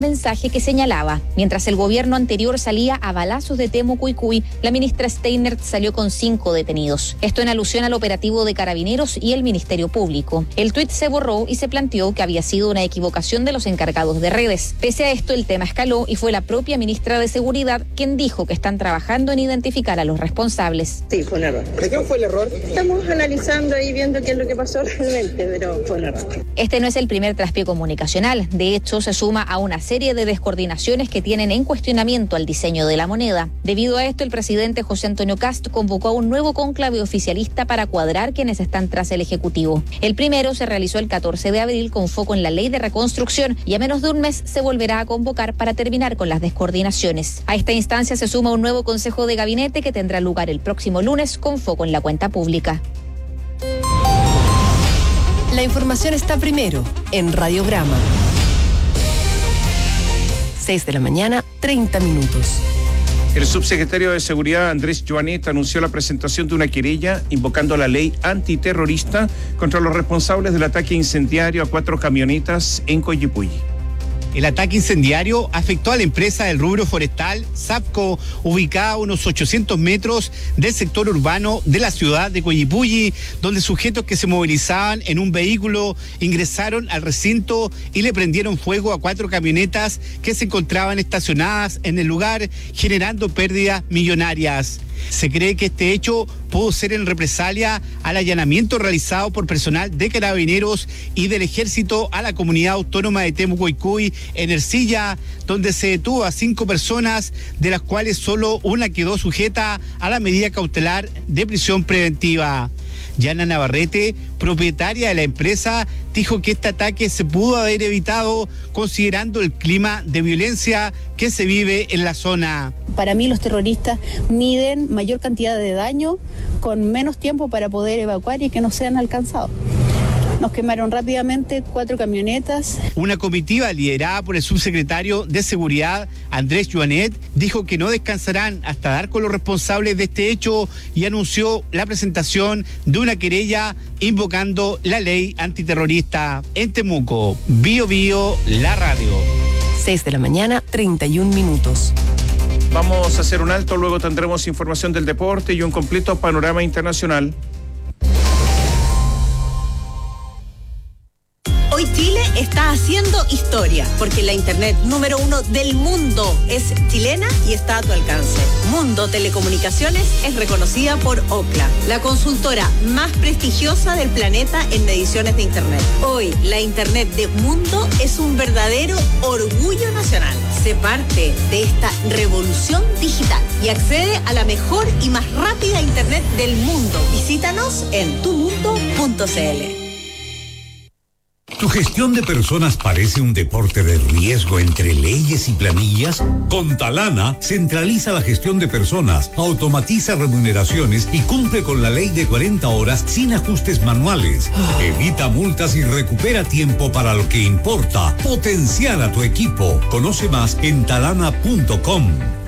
mensaje que señalaba: mientras el gobierno anterior salía a balazos de Temucuicui, la ministra Steinert salió con 5 detenidos. Esto en alusión al operativo de Carabineros y el Ministerio Público. El tuit se borró y se planteó que había sido una equivocación de los encargados de redes. Pese a esto, el tema escaló y fue la propia ministra de Seguridad quien dijo que están trabajando en identificar a los responsables. Sí, fue un error. ¿De qué fue el error? Estamos analizando y viendo qué es lo que pasó realmente, pero fue un error. Este no es el primer traspié comunicacional. De hecho, se suma a una serie de descoordinaciones que tienen en cuestionamiento al diseño de la moneda. Debido a esto, el presidente José Antonio Kast convocó a un nuevo cónclave oficialista para cuadrar quienes están tras el Ejecutivo. El primero se realizó el 14 de abril con foco en la ley de reconstrucción y a menos de un mes se volverá a convocar para terminar con las descoordinaciones. A esta instancia se suma un nuevo consejo de gabinete que tendrá lugar el próximo lunes con foco en la cuenta pública. La información está primero en Radiograma. 6 de la mañana, 30 minutos. El subsecretario de Seguridad, Andrés Joanet, anunció la presentación de una querella invocando la ley antiterrorista contra los responsables del ataque incendiario a 4 camionetas en Coyipulli. El ataque incendiario afectó a la empresa del rubro forestal SAPCO, ubicada a unos 800 metros del sector urbano de la ciudad de Coyipulli, donde sujetos que se movilizaban en un vehículo ingresaron al recinto y le prendieron fuego a 4 camionetas que se encontraban estacionadas en el lugar, generando pérdidas millonarias. Se cree que este hecho pudo ser en represalia al allanamiento realizado por personal de Carabineros y del Ejército a la comunidad autónoma de Temucuicui en Ercilla, donde se detuvo a 5 personas, de las cuales solo una quedó sujeta a la medida cautelar de prisión preventiva. Yana Navarrete, propietaria de la empresa, dijo que este ataque se pudo haber evitado considerando el clima de violencia que se vive en la zona. Para mí los terroristas miden mayor cantidad de daño con menos tiempo para poder evacuar y que no sean alcanzados. Nos quemaron rápidamente 4 camionetas. Una comitiva liderada por el subsecretario de Seguridad, Andrés Joanet, dijo que no descansarán hasta dar con los responsables de este hecho y anunció la presentación de una querella invocando la ley antiterrorista. En Temuco, Bío Bío, la radio. 6 de la mañana, 31 minutos. Vamos a hacer un alto, luego tendremos información del deporte y un completo panorama internacional. Hoy Chile está haciendo historia, porque la internet número 1 del mundo es chilena y está a tu alcance. Mundo Telecomunicaciones es reconocida por Ookla, la consultora más prestigiosa del planeta en mediciones de internet. Hoy, la internet de Mundo es un verdadero orgullo nacional. Sé parte de esta revolución digital y accede a la mejor y más rápida internet del mundo. Visítanos en tumundo.cl. ¿Tu gestión de personas parece un deporte de riesgo entre leyes y planillas? Con Talana centraliza la gestión de personas, automatiza remuneraciones y cumple con la ley de 40 horas sin ajustes manuales. Evita multas y recupera tiempo para lo que importa. Potenciar a tu equipo. Conoce más en talana.com.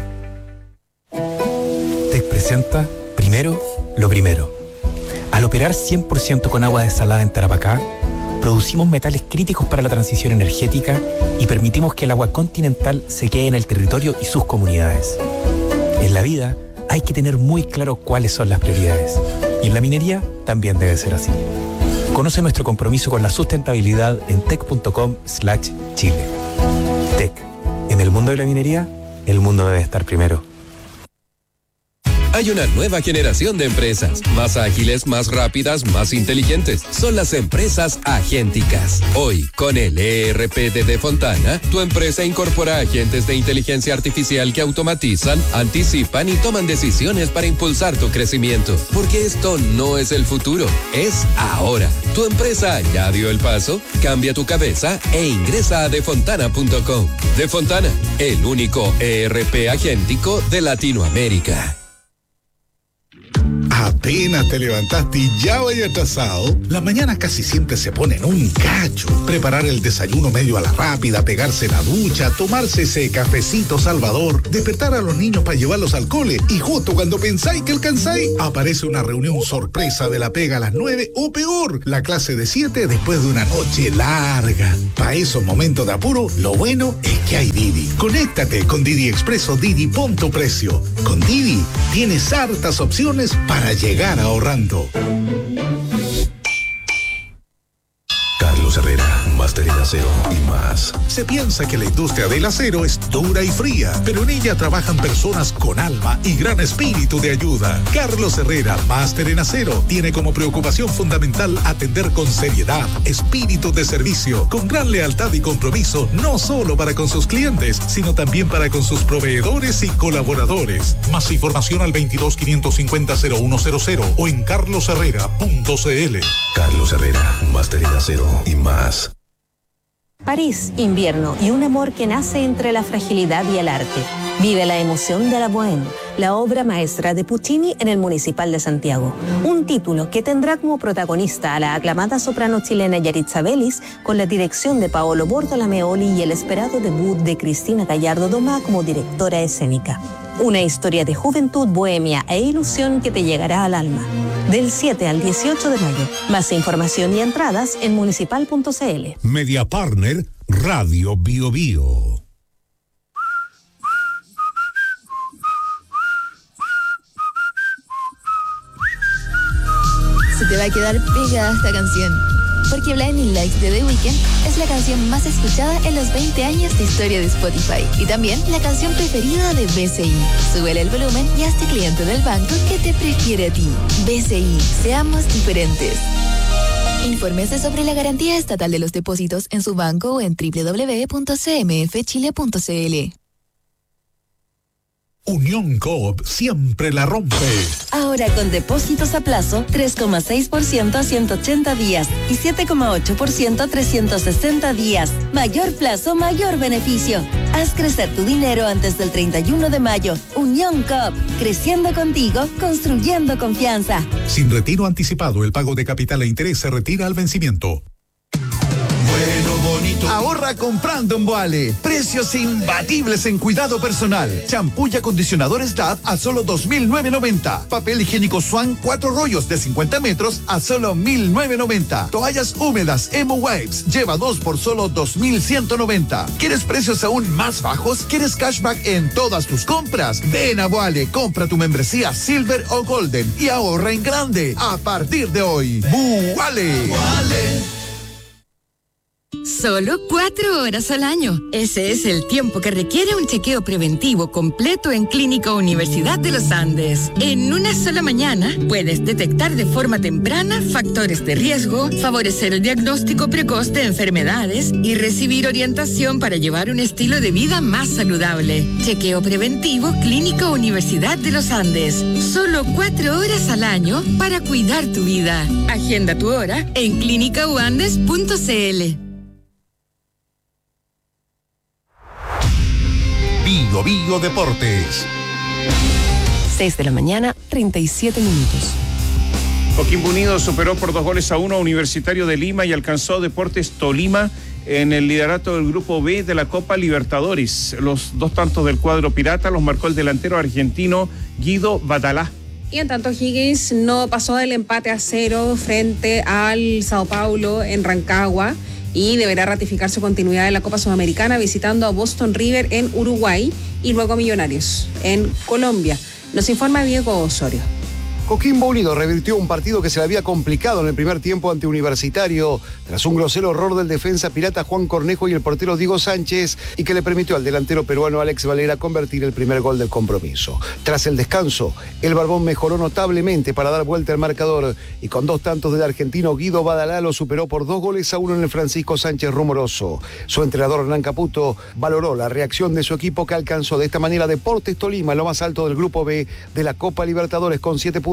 TEC presenta Primero lo Primero. Al operar 100% con agua desalada en Tarapacá, producimos metales críticos para la transición energética y permitimos que el agua continental se quede en el territorio y sus comunidades. En la vida hay que tener muy claro cuáles son las prioridades. Y en la minería también debe ser así. Conoce nuestro compromiso con la sustentabilidad en tec.com/Chile. TEC. En el mundo de la minería, el mundo debe estar primero. Hay una nueva generación de empresas, más ágiles, más rápidas, más inteligentes. Son las empresas agénticas. Hoy, con el ERP de Fontana, tu empresa incorpora agentes de inteligencia artificial que automatizan, anticipan y toman decisiones para impulsar tu crecimiento. Porque esto no es el futuro, es ahora. ¿Tu empresa ya dio el paso? Cambia tu cabeza e ingresa a defontana.com. Defontana, el único ERP agéntico de Latinoamérica. Apenas te levantaste y ya vaya atrasado. Las mañanas casi siempre se ponen un cacho. Preparar el desayuno medio a la rápida, pegarse la ducha, tomarse ese cafecito salvador, despertar a los niños para llevarlos al cole y justo cuando pensáis que alcanzáis, aparece una reunión sorpresa de la pega a las 9 o peor, la clase de 7 después de una noche larga. Para esos momentos de apuro, lo bueno es que hay Didi. Conéctate con Didi Expreso Didi Punto Precio. Con Didi tienes hartas opciones para llegar ahorrando. Carlos Herrera, Máster en Acero y más. Se piensa que la industria del acero es dura y fría, pero en ella trabajan personas con alma y gran espíritu de ayuda. Carlos Herrera, Máster en Acero, tiene como preocupación fundamental atender con seriedad, espíritu de servicio, con gran lealtad y compromiso, no solo para con sus clientes, sino también para con sus proveedores y colaboradores. Más información al 22-550-0100 o en carlosherrera.cl. Carlos Herrera, Máster en Acero y más. París, invierno y un amor que nace entre la fragilidad y el arte. Vive la emoción de la Bohème, la obra maestra de Puccini en el Municipal de Santiago. Un título que tendrá como protagonista a la aclamada soprano chilena Yaritza Vélez, con la dirección de Paolo Bortolameoli y el esperado debut de Cristina Gallardo Domá como directora escénica. Una historia de juventud, bohemia e ilusión que te llegará al alma. Del 7 al 18 de mayo. Más información y entradas en municipal.cl. Media Partner Radio Bio Bio. Se te va a quedar pegada esta canción. Porque Blinding Lights de The Weeknd es la canción más escuchada en los 20 años de historia de Spotify. Y también la canción preferida de BCI. Súbele el volumen y hazte cliente del banco que te prefiere a ti. BCI, seamos diferentes. Infórmese sobre la garantía estatal de los depósitos en su banco o en www.cmfchile.cl. Unión Coop siempre la rompe. Ahora con depósitos a plazo 3,6% a 180 días y 7,8% a 360 días. Mayor plazo, mayor beneficio. Haz crecer tu dinero antes del 31 de mayo. Unión Coop, creciendo contigo, construyendo confianza. Sin retiro anticipado, el pago de capital e interés se retira al vencimiento. Ahorra comprando en Boale. Precios imbatibles en cuidado personal. Champú y acondicionadores DAP a solo $2,990. Papel higiénico Swan 4 rollos de 50 metros a solo $1,990. Toallas húmedas Emo Wipes lleva 2 por solo $2,190. ¿Quieres precios aún más bajos? ¿Quieres cashback en todas tus compras? Ven a Boale, compra tu membresía Silver o Golden y ahorra en grande a partir de hoy. Boale. Solo 4 horas al año. Ese es el tiempo que requiere un chequeo preventivo completo en Clínica Universidad de los Andes. En una sola mañana puedes detectar de forma temprana factores de riesgo, favorecer el diagnóstico precoz de enfermedades y recibir orientación para llevar un estilo de vida más saludable. Chequeo preventivo Clínica Universidad de los Andes. Solo 4 horas al año para cuidar tu vida. Agenda tu hora en clinicauandes.cl. Bio Bio Deportes. 6 de la mañana, 37 minutos. Coquimbo Unido superó por 2-1 a Universitario de Lima y alcanzó Deportes Tolima en el liderato del Grupo B de la Copa Libertadores. Los 2 tantos del cuadro pirata los marcó el delantero argentino Guido Badalá. Y en tanto Higgins no pasó del empate a 0 frente al Sao Paulo en Rancagua y deberá ratificar su continuidad en la Copa Sudamericana visitando a Boston River en Uruguay y luego a Millonarios en Colombia. Nos informa Diego Osorio. Coquimbo Unido revirtió un partido que se le había complicado en el primer tiempo ante Universitario tras un grosero error del defensa pirata Juan Cornejo y el portero Diego Sánchez y que le permitió al delantero peruano Alex Valera convertir el primer gol del compromiso. Tras el descanso, el Barbón mejoró notablemente para dar vuelta al marcador y con 2 tantos del argentino Guido Badalá lo superó por 2-1 en el Francisco Sánchez Rumoroso. Su entrenador Hernán Caputo valoró la reacción de su equipo que alcanzó de esta manera Deportes Tolima, lo más alto del Grupo B de la Copa Libertadores con 7 puntos.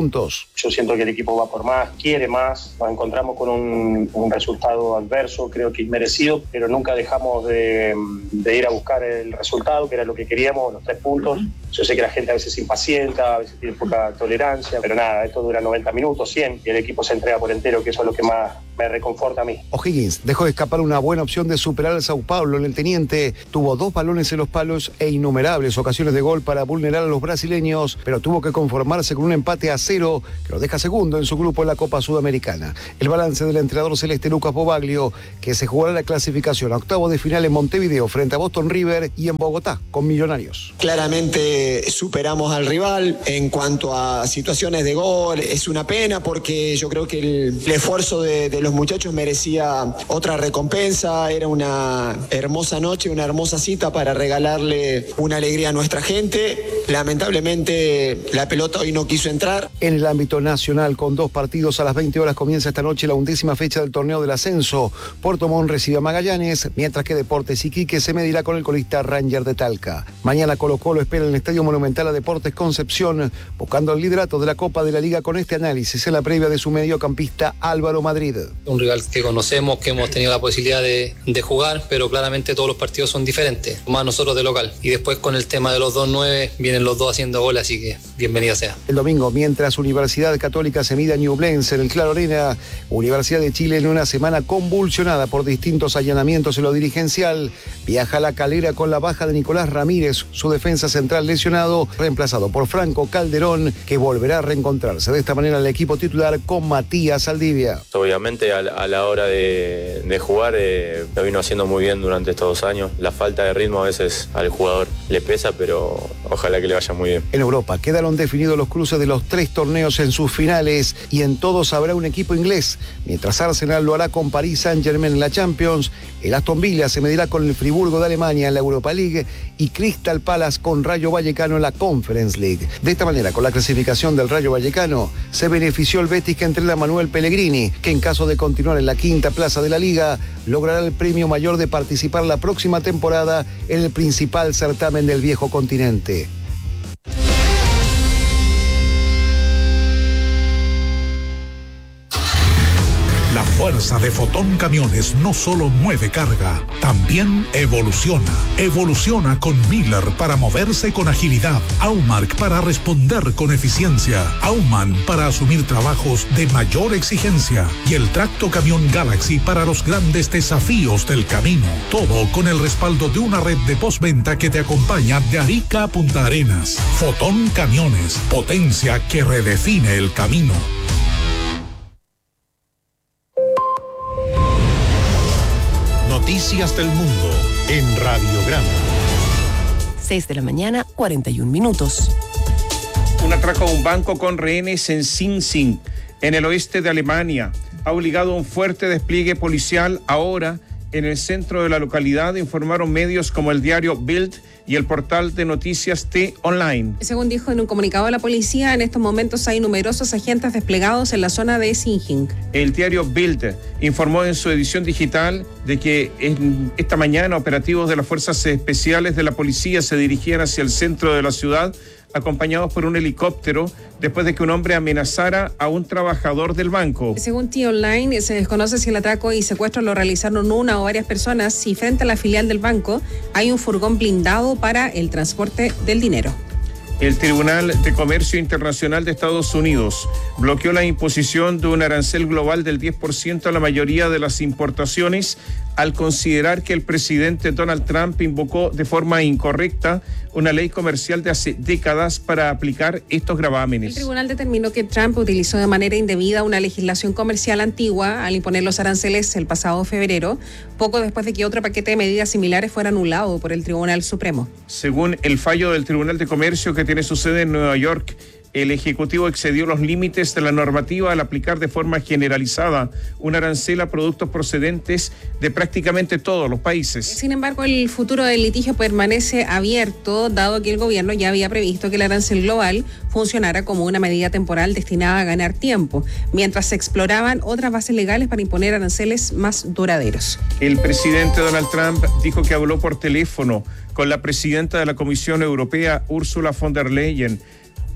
puntos. Yo siento que el equipo va por más, quiere más. Nos encontramos con un resultado adverso, creo que inmerecido, pero nunca dejamos de ir a buscar el resultado, que era lo que queríamos, los 3 puntos. Yo sé que la gente a veces se impacienta, a veces tiene poca tolerancia, pero nada, esto dura 90 minutos, 100, y el equipo se entrega por entero, que eso es lo que más me reconforta a mí. O'Higgins dejó de escapar una buena opción de superar al Sao Paulo en el Teniente. Tuvo 2 balones en los palos e innumerables ocasiones de gol para vulnerar a los brasileños, pero tuvo que conformarse con un empate a 0 que lo deja segundo en su grupo en la Copa Sudamericana. El balance del entrenador celeste Lucas Bobaglio, que se jugará la clasificación a octavos de final en Montevideo frente a Boston River y en Bogotá con Millonarios. Claramente superamos al rival en cuanto a situaciones de gol. Es una pena porque yo creo que el esfuerzo de los muchachos merecía otra recompensa. Era una hermosa noche, una hermosa cita para regalarle una alegría a nuestra gente. Lamentablemente la pelota hoy no quiso entrar. En el ámbito nacional, con 2 partidos a las 20 horas, comienza esta noche la 11ª fecha del torneo del ascenso. Puerto Montt recibe a Magallanes, mientras que Deportes Iquique se medirá con el colista Ranger de Talca. Mañana Colo-Colo espera en el Estadio Monumental a Deportes Concepción, buscando el liderato de la Copa de la Liga con este análisis en la previa de su mediocampista Álvaro Madrid. Un rival que conocemos, que hemos tenido la posibilidad de jugar, pero claramente todos los partidos son diferentes, más nosotros de local. Y después con el tema de los 2-9, vienen los 2 haciendo goles, así que bienvenida sea. El domingo, mientras Universidad Católica se mide a Ñublense en el Claro Arena, Universidad de Chile, en una semana convulsionada por distintos allanamientos en lo dirigencial, viaja a La Calera con la baja de Nicolás Ramírez, su defensa central lesionado, reemplazado por Franco Calderón, que volverá a reencontrarse de esta manera el equipo titular con Matías Saldivia. Obviamente a la hora de jugar lo vino haciendo muy bien durante estos 2 años. La falta de ritmo a veces al jugador le pesa, pero ojalá que le vaya muy bien. En Europa quedaron definidos los cruces de los 3 torneos en sus finales y en todos habrá un equipo inglés. Mientras Arsenal lo hará con Paris Saint-Germain en la Champions, el Aston Villa se medirá con el Friburgo de Alemania en la Europa League y Crystal Palace con Rayo Vallecano en la Conference League. De esta manera, con la clasificación del Rayo Vallecano, se benefició el Betis, que entrena a Manuel Pellegrini, que en caso de continuar en la 5ª plaza de la Liga, logrará el premio mayor de participar la próxima temporada en el principal certamen del viejo continente. La fuerza de Fotón Camiones no solo mueve carga, también evoluciona. Evoluciona con Miller para moverse con agilidad, Aumark para responder con eficiencia, Aumann para asumir trabajos de mayor exigencia y el Tracto Camión Galaxy para los grandes desafíos del camino. Todo con el respaldo de una red de postventa que te acompaña de Arica a Punta Arenas. Fotón Camiones, potencia que redefine el camino. Noticias del Mundo en Radiograma. 6 de la mañana, 41 minutos. Un atraco a un banco con rehenes en Sinzing, en el oeste de Alemania, ha obligado a un fuerte despliegue policial. Ahora, en el centro de la localidad, informaron medios como el diario Bild y el portal de noticias T-Online. Según dijo en un comunicado de la policía, en estos momentos hay numerosos agentes desplegados en la zona de Sinzing. El diario Bild informó en su edición digital de que esta mañana operativos de las fuerzas especiales de la policía se dirigían hacia el centro de la ciudad, acompañados por un helicóptero, después de que un hombre amenazara a un trabajador del banco. Según T-Online, se desconoce si el atraco y secuestro lo realizaron una o varias personas y frente a la filial del banco hay un furgón blindado para el transporte del dinero. El Tribunal de Comercio Internacional de Estados Unidos bloqueó la imposición de un arancel global del 10% a la mayoría de las importaciones al considerar que el presidente Donald Trump invocó de forma incorrecta una ley comercial de hace décadas para aplicar estos gravámenes. El tribunal determinó que Trump utilizó de manera indebida una legislación comercial antigua al imponer los aranceles el pasado febrero, poco después de que otro paquete de medidas similares fuera anulado por el Tribunal Supremo. Según el fallo del Tribunal de Comercio, que tiene su sede en Nueva York, el Ejecutivo excedió los límites de la normativa al aplicar de forma generalizada un arancel a productos procedentes de prácticamente todos los países. Sin embargo, el futuro del litigio permanece abierto, dado que el gobierno ya había previsto que el arancel global funcionara como una medida temporal destinada a ganar tiempo, mientras se exploraban otras bases legales para imponer aranceles más duraderos. El presidente Donald Trump dijo que habló por teléfono con la presidenta de la Comisión Europea, Ursula von der Leyen,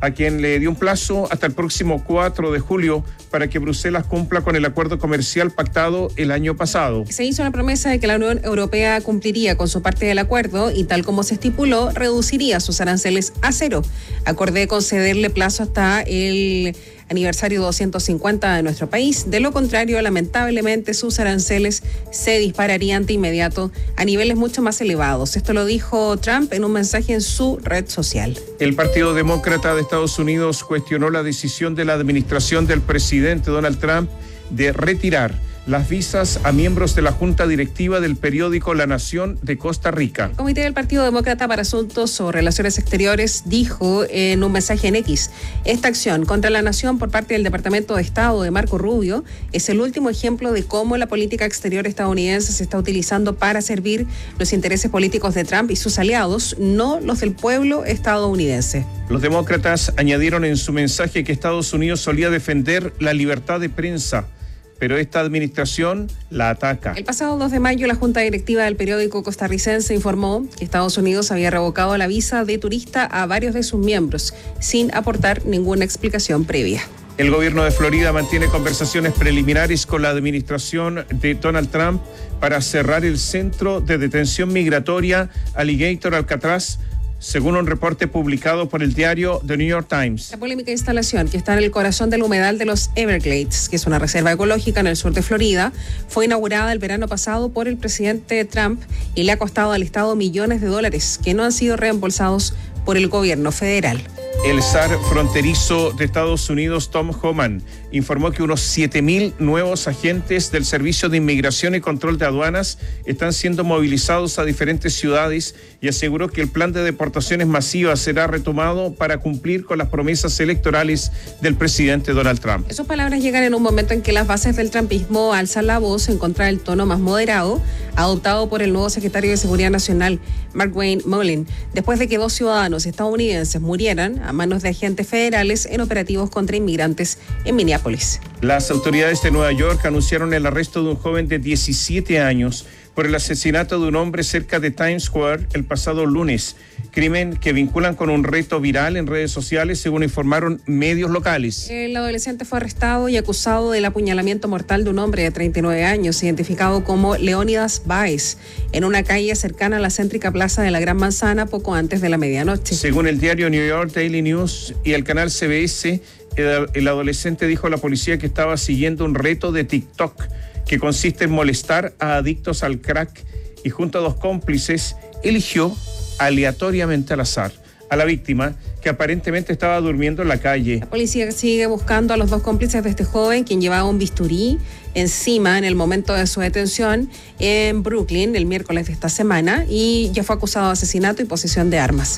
a quien le dio un plazo hasta el próximo 4 de julio para que Bruselas cumpla con el acuerdo comercial pactado el año pasado. Se hizo una promesa de que la Unión Europea cumpliría con su parte del acuerdo y, tal como se estipuló, reduciría sus aranceles a cero. Acordé concederle plazo hasta el aniversario 250 de nuestro país. De lo contrario, lamentablemente, sus aranceles se dispararían de inmediato a niveles mucho más elevados. Esto lo dijo Trump en un mensaje en su red social. El Partido Demócrata de Estados Unidos cuestionó la decisión de la administración del presidente Donald Trump de retirar las visas a miembros de la Junta Directiva del periódico La Nación de Costa Rica. El Comité del Partido Demócrata para Asuntos o Relaciones Exteriores dijo en un mensaje en X: esta acción contra la Nación por parte del Departamento de Estado de Marco Rubio es el último ejemplo de cómo la política exterior estadounidense se está utilizando para servir los intereses políticos de Trump y sus aliados, no los del pueblo estadounidense. Los demócratas añadieron en su mensaje que Estados Unidos solía defender la libertad de prensa, pero esta administración la ataca. El pasado 2 de mayo, la Junta Directiva del periódico costarricense informó que Estados Unidos había revocado la visa de turista a varios de sus miembros, sin aportar ninguna explicación previa. El gobierno de Florida mantiene conversaciones preliminares con la administración de Donald Trump para cerrar el centro de detención migratoria Alligator Alcatraz, según un reporte publicado por el diario The New York Times. La polémica instalación, que está en el corazón del humedal de los Everglades, que es una reserva ecológica en el sur de Florida, fue inaugurada el verano pasado por el presidente Trump y le ha costado al Estado millones de dólares que no han sido reembolsados por el gobierno federal. El zar fronterizo de Estados Unidos, Tom Homan, informó que unos 7.000 nuevos agentes del Servicio de Inmigración y Control de Aduanas están siendo movilizados a diferentes ciudades y aseguró que el plan de deportaciones masivas será retomado para cumplir con las promesas electorales del presidente Donald Trump. Esas palabras llegan en un momento en que las bases del trumpismo alzan la voz en contra del tono más moderado adoptado por el nuevo secretario de Seguridad Nacional, Markwayne Mullin, después de que 2 ciudadanos estadounidenses murieran a manos de agentes federales en operativos contra inmigrantes en Minneapolis. Las autoridades de Nueva York anunciaron el arresto de un joven de 17 años por el asesinato de un hombre cerca de Times Square el pasado lunes, crimen que vinculan con un reto viral en redes sociales, según informaron medios locales. El adolescente fue arrestado y acusado del apuñalamiento mortal de un hombre de 39 años, identificado como Leónidas Báez, en una calle cercana a la céntrica plaza de la Gran Manzana poco antes de la medianoche. Según el diario New York Daily News y el canal CBS, el adolescente dijo a la policía que estaba siguiendo un reto de TikTok que consiste en molestar a adictos al crack y junto a 2 cómplices eligió aleatoriamente al azar a la víctima, que aparentemente estaba durmiendo en la calle. La policía sigue buscando a los 2 cómplices de este joven, quien llevaba un bisturí encima en el momento de su detención en Brooklyn el miércoles de esta semana y ya fue acusado de asesinato y posesión de armas.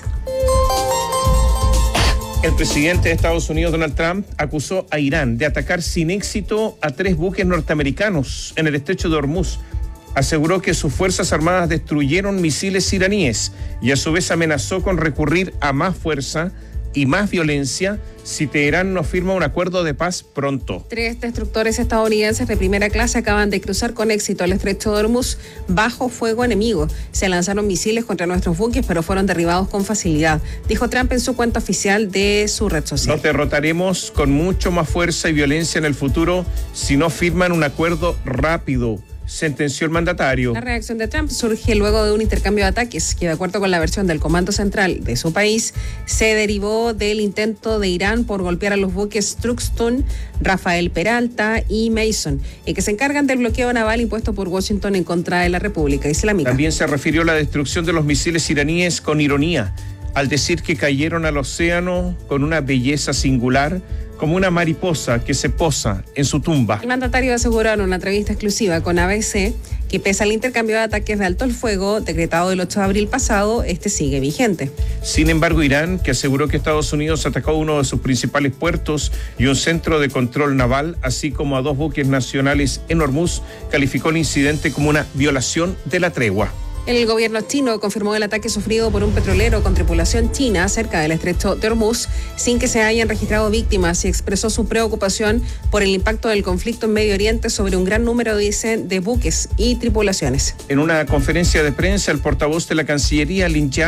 El presidente de Estados Unidos, Donald Trump, acusó a Irán de atacar sin éxito a 3 buques norteamericanos en el estrecho de Hormuz. Aseguró que sus fuerzas armadas destruyeron misiles iraníes y a su vez amenazó con recurrir a más fuerza y más violencia si Teherán no firma un acuerdo de paz pronto. 3 destructores estadounidenses de primera clase acaban de cruzar con éxito el estrecho de Hormuz bajo fuego enemigo. Se lanzaron misiles contra nuestros buques, pero fueron derribados con facilidad, dijo Trump en su cuenta oficial de su red social. Los derrotaremos con mucho más fuerza y violencia en el futuro si no firman un acuerdo rápido, sentenció el mandatario. La reacción de Trump surge luego de un intercambio de ataques que, de acuerdo con la versión del Comando Central de su país, se derivó del intento de Irán por golpear a los buques Truxtun, Rafael Peralta y Mason, que se encargan del bloqueo naval impuesto por Washington en contra de la República Islámica. También se refirió a la destrucción de los misiles iraníes con ironía, al decir que cayeron al océano con una belleza singular, como una mariposa que se posa en su tumba. El mandatario aseguró en una entrevista exclusiva con ABC que pese al intercambio de ataques de alto el fuego decretado el 8 de abril pasado, este sigue vigente. Sin embargo, Irán, que aseguró que Estados Unidos atacó uno de sus principales puertos y un centro de control naval, así como a 2 buques nacionales en Hormuz, calificó el incidente como una violación de la tregua. El gobierno chino confirmó el ataque sufrido por un petrolero con tripulación china cerca del estrecho de Hormuz, sin que se hayan registrado víctimas, y expresó su preocupación por el impacto del conflicto en Medio Oriente sobre un gran número, dicen, de buques y tripulaciones. En una conferencia de prensa, el portavoz de la Cancillería, Lin Jian,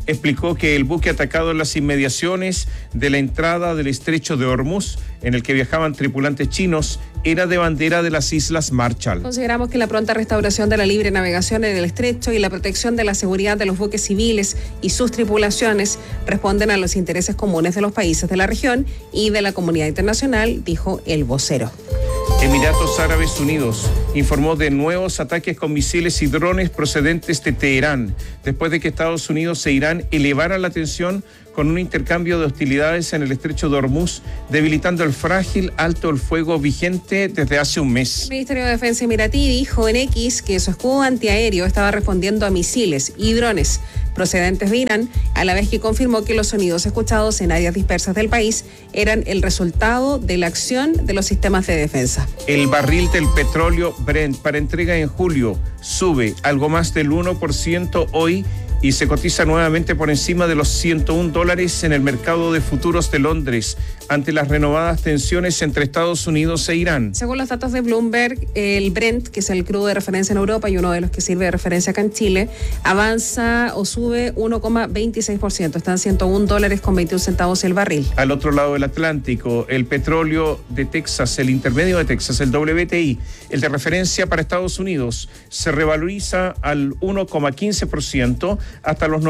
explicó que el buque atacado en las inmediaciones de la entrada del estrecho de Hormuz, en el que viajaban tripulantes chinos, era de bandera de las Islas Marshall. Consideramos que la pronta restauración de la libre navegación en el estrecho y la protección de la seguridad de los buques civiles y sus tripulaciones responden a los intereses comunes de los países de la región y de la comunidad internacional, dijo el vocero. Emiratos Árabes Unidos informó de nuevos ataques con misiles y drones procedentes de Teherán, después de que Estados Unidos e Irán elevaran la tensión con un intercambio de hostilidades en el estrecho de Hormuz, debilitando el frágil alto el fuego vigente desde hace un mes. El Ministerio de Defensa emiratí dijo en X que su escudo antiaéreo estaba respondiendo a misiles y drones procedentes de Irán, a la vez que confirmó que los sonidos escuchados en áreas dispersas del país eran el resultado de la acción de los sistemas de defensa. El barril del petróleo Brent para entrega en julio sube algo más del 1% hoy y se cotiza nuevamente por encima de los $101 en el mercado de futuros de Londres, ante las renovadas tensiones entre Estados Unidos e Irán. Según los datos de Bloomberg, el Brent, que es el crudo de referencia en Europa y uno de los que sirve de referencia acá en Chile, avanza o sube 1,26%, están $101.21 el barril. Al otro lado del Atlántico, el petróleo de Texas, el intermedio de Texas, el WTI, el de referencia para Estados Unidos, se revaloriza al 1,15%, hasta los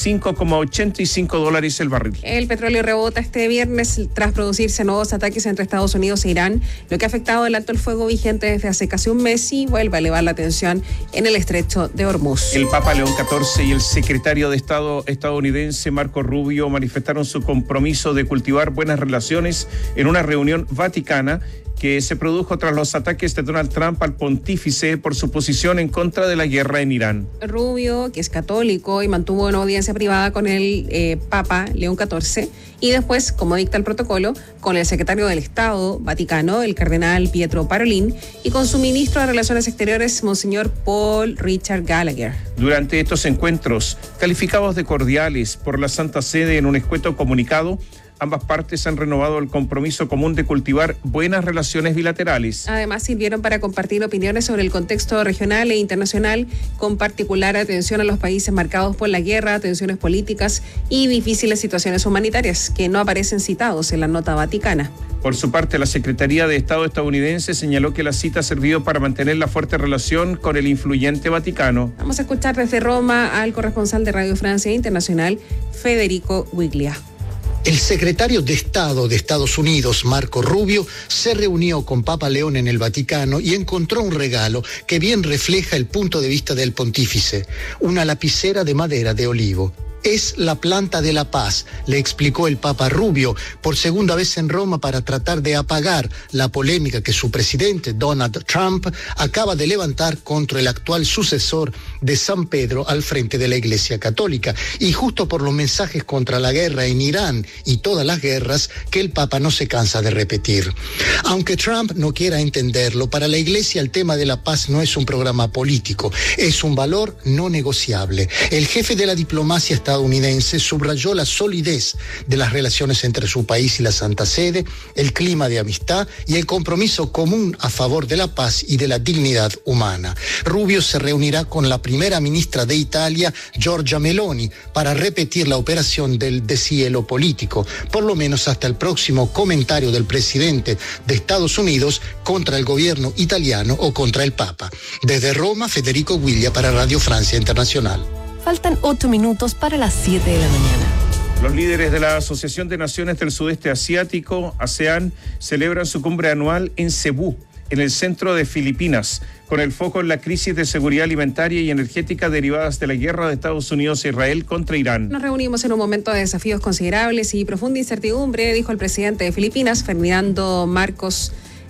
$95,85 el barril. El petróleo rebota este viernes tras producirse nuevos ataques entre Estados Unidos e Irán, lo que ha afectado el alto el fuego vigente desde hace casi un mes y vuelve a elevar la tensión en el estrecho de Hormuz. El Papa León XIV y el secretario de Estado estadounidense Marco Rubio manifestaron su compromiso de cultivar buenas relaciones en una reunión vaticana que se produjo tras los ataques de Donald Trump al pontífice por su posición en contra de la guerra en Irán. Rubio, que es católico y mantuvo una audiencia privada con el Papa León XIV y después, como dicta el protocolo, con el secretario del Estado Vaticano, el cardenal Pietro Parolin, y con su ministro de Relaciones Exteriores, Monseñor Paul Richard Gallagher. Durante estos encuentros, calificados de cordiales por la Santa Sede en un escueto comunicado, ambas partes han renovado el compromiso común de cultivar buenas relaciones bilaterales. Además, sirvieron para compartir opiniones sobre el contexto regional e internacional, con particular atención a los países marcados por la guerra, tensiones políticas y difíciles situaciones humanitarias, que no aparecen citados en la nota vaticana. Por su parte, la Secretaría de Estado estadounidense señaló que la cita ha servido para mantener la fuerte relación con el influyente Vaticano. Vamos a escuchar desde Roma al corresponsal de Radio Francia Internacional, Federico Guiglia. El secretario de Estado de Estados Unidos, Marco Rubio, se reunió con Papa León en el Vaticano y encontró un regalo que bien refleja el punto de vista del pontífice, una lapicera de madera de olivo. Es la planta de la paz, le explicó el Papa Rubio por segunda vez en Roma para tratar de apagar la polémica que su presidente, Donald Trump, acaba de levantar contra el actual sucesor de San Pedro al frente de la Iglesia Católica, y justo por los mensajes contra la guerra en Irán y todas las guerras que el Papa no se cansa de repetir. Aunque Trump no quiera entenderlo, para la Iglesia el tema de la paz no es un programa político, es un valor no negociable. El jefe de la diplomacia estadounidense subrayó la solidez de las relaciones entre su país y la Santa Sede, el clima de amistad y el compromiso común a favor de la paz y de la dignidad humana. Rubio se reunirá con la primera ministra de Italia, Giorgia Meloni, para repetir la operación del deshielo político, por lo menos hasta el próximo comentario del presidente de Estados Unidos contra el gobierno italiano o contra el Papa. Desde Roma, Federico Guiglia para Radio Francia Internacional. Faltan 8 minutos para las 7 de la mañana. Los líderes de la Asociación de Naciones del Sudeste Asiático, ASEAN, celebran su cumbre anual en Cebú, en el centro de Filipinas, con el foco en la crisis de seguridad alimentaria y energética derivadas de la guerra de Estados Unidos e Israel contra Irán. Nos reunimos en un momento de desafíos considerables y profunda incertidumbre, dijo el presidente de Filipinas, Ferdinando Marcos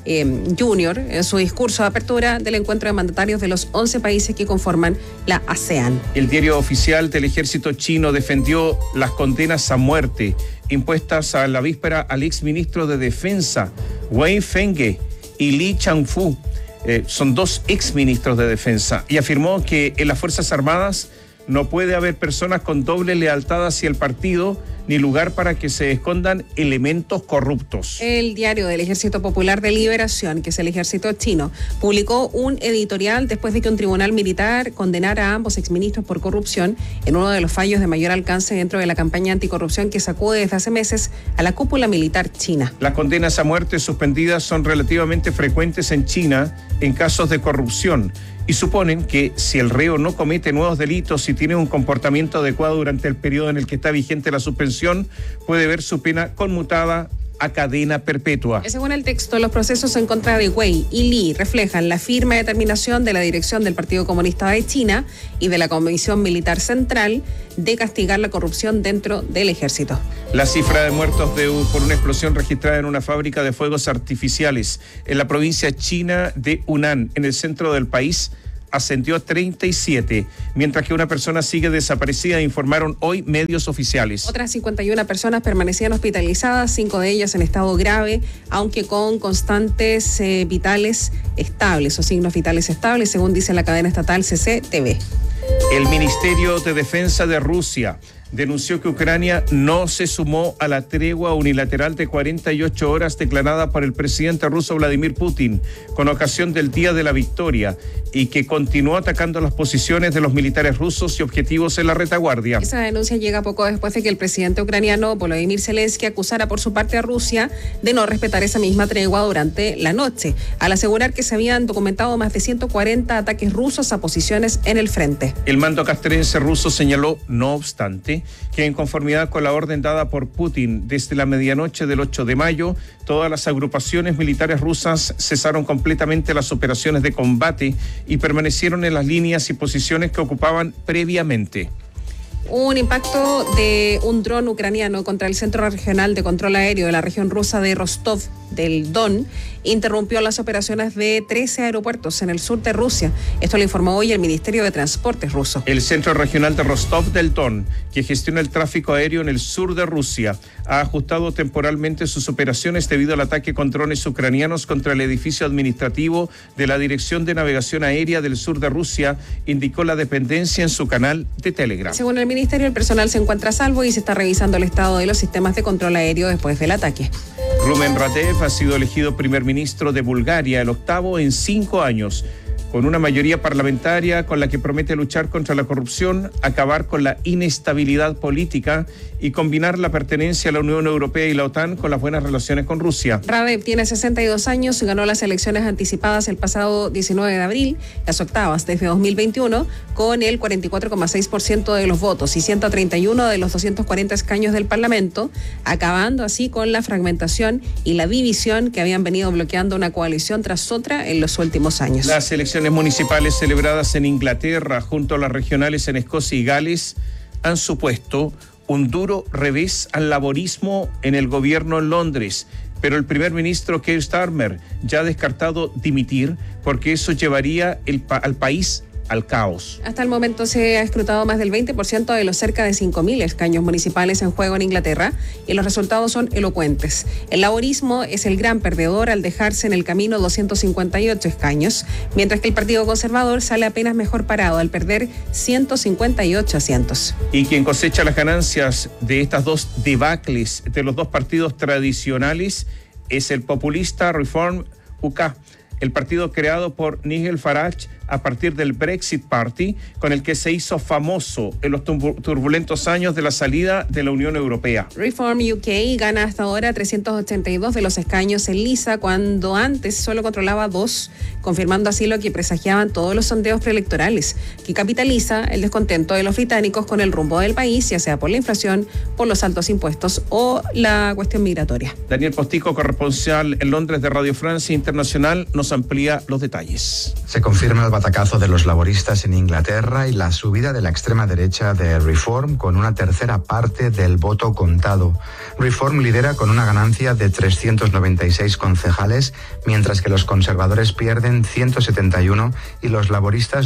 Jr., en su discurso de apertura del encuentro de mandatarios de los 11 países que conforman la ASEAN. El diario oficial del ejército chino defendió las condenas a muerte impuestas a la víspera al exministro de Defensa, Wei Fenghe, y Li Changfu. Son dos exministros de Defensa, y afirmó que en las Fuerzas Armadas no puede haber personas con doble lealtad hacia el partido ni lugar para que se escondan elementos corruptos. El diario del Ejército Popular de Liberación, que es el ejército chino, publicó un editorial después de que un tribunal militar condenara a ambos exministros por corrupción en uno de los fallos de mayor alcance dentro de la campaña anticorrupción que sacude desde hace meses a la cúpula militar china. Las condenas a muerte suspendidas son relativamente frecuentes en China en casos de corrupción y suponen que si el reo no comete nuevos delitos y tiene un comportamiento adecuado durante el periodo en el que está vigente la suspensión, puede ver su pena conmutada a cadena perpetua. Según el texto, los procesos en contra de Wei y Li reflejan la firme determinación de la dirección del Partido Comunista de China y de la Comisión Militar Central de castigar la corrupción dentro del ejército. La cifra de muertos por una explosión registrada en una fábrica de fuegos artificiales en la provincia china de Hunan, en el centro del país, ascendió a 37, mientras que una persona sigue desaparecida, informaron hoy medios oficiales. Otras 51 personas permanecían hospitalizadas, 5 de ellas en estado grave, aunque con constantes vitales estables o signos vitales estables, según dice la cadena estatal CCTV. El Ministerio de Defensa de Rusia denunció que Ucrania no se sumó a la tregua unilateral de 48 horas declarada por el presidente ruso Vladimir Putin con ocasión del Día de la Victoria y que continuó atacando las posiciones de los militares rusos y objetivos en la retaguardia. Esa denuncia llega poco después de que el presidente ucraniano Volodymyr Zelensky acusara por su parte a Rusia de no respetar esa misma tregua durante la noche, al asegurar que se habían documentado más de 140 ataques rusos a posiciones en el frente. El mando castrense ruso señaló, no obstante, que en conformidad con la orden dada por Putin desde la medianoche del 8 de mayo, todas las agrupaciones militares rusas cesaron completamente las operaciones de combate y permanecieron en las líneas y posiciones que ocupaban previamente. Un impacto de un dron ucraniano contra el Centro Regional de Control Aéreo de la región rusa de Rostov del Don interrumpió las operaciones de 13 aeropuertos en el sur de Rusia. Esto lo informó hoy el Ministerio de Transportes ruso. El Centro Regional de Rostov del Don, que gestiona el tráfico aéreo en el sur de Rusia, ha ajustado temporalmente sus operaciones debido al ataque con drones ucranianos contra el edificio administrativo de la Dirección de Navegación Aérea del sur de Rusia, indicó la dependencia en su canal de Telegram. Según el ministerio, el personal se encuentra a salvo y se está revisando el estado de los sistemas de control aéreo después del ataque. Rumen Radev ha sido elegido primer ministro de Bulgaria, el octavo en 5 años, con una mayoría parlamentaria con la que promete luchar contra la corrupción, acabar con la inestabilidad política y combinar la pertenencia a la Unión Europea y la OTAN con las buenas relaciones con Rusia. Radev tiene 62 años, ganó las elecciones anticipadas el pasado 19 de abril, las octavas desde 2021, con el 44,6% de los votos y 131 de los 240 escaños del Parlamento, acabando así con la fragmentación y la división que habían venido bloqueando una coalición tras otra en los últimos años. Las elecciones municipales celebradas en Inglaterra junto a las regionales en Escocia y Gales han supuesto un duro revés al laborismo en el gobierno en Londres, pero el primer ministro Keir Starmer ya ha descartado dimitir porque eso llevaría al país al caos. Hasta el momento se ha escrutado más del 20% de los cerca de 5.000 escaños municipales en juego en Inglaterra y los resultados son elocuentes. El laborismo es el gran perdedor al dejarse en el camino 258 escaños, mientras que el Partido Conservador sale apenas mejor parado al perder 158 asientos. Y quien cosecha las ganancias de estas dos debacles de los dos partidos tradicionales es el populista Reform UK, el partido creado por Nigel Farage a partir del Brexit Party, con el que se hizo famoso en los turbulentos años de la salida de la Unión Europea. Reform UK gana hasta ahora 382 de los escaños en lisa, cuando antes solo controlaba 2, confirmando así lo que presagiaban todos los sondeos preelectorales, que capitaliza el descontento de los británicos con el rumbo del país, ya sea por la inflación, por los altos impuestos o la cuestión migratoria. Daniel Postico, corresponsal en Londres de Radio Francia Internacional, nos amplía los detalles. Se confirma el batacazo de los laboristas en Inglaterra y la subida de la extrema derecha de Reform con una tercera parte del voto contado. Reform lidera con una ganancia de 396 concejales, mientras que los conservadores pierden 171 y los laboristas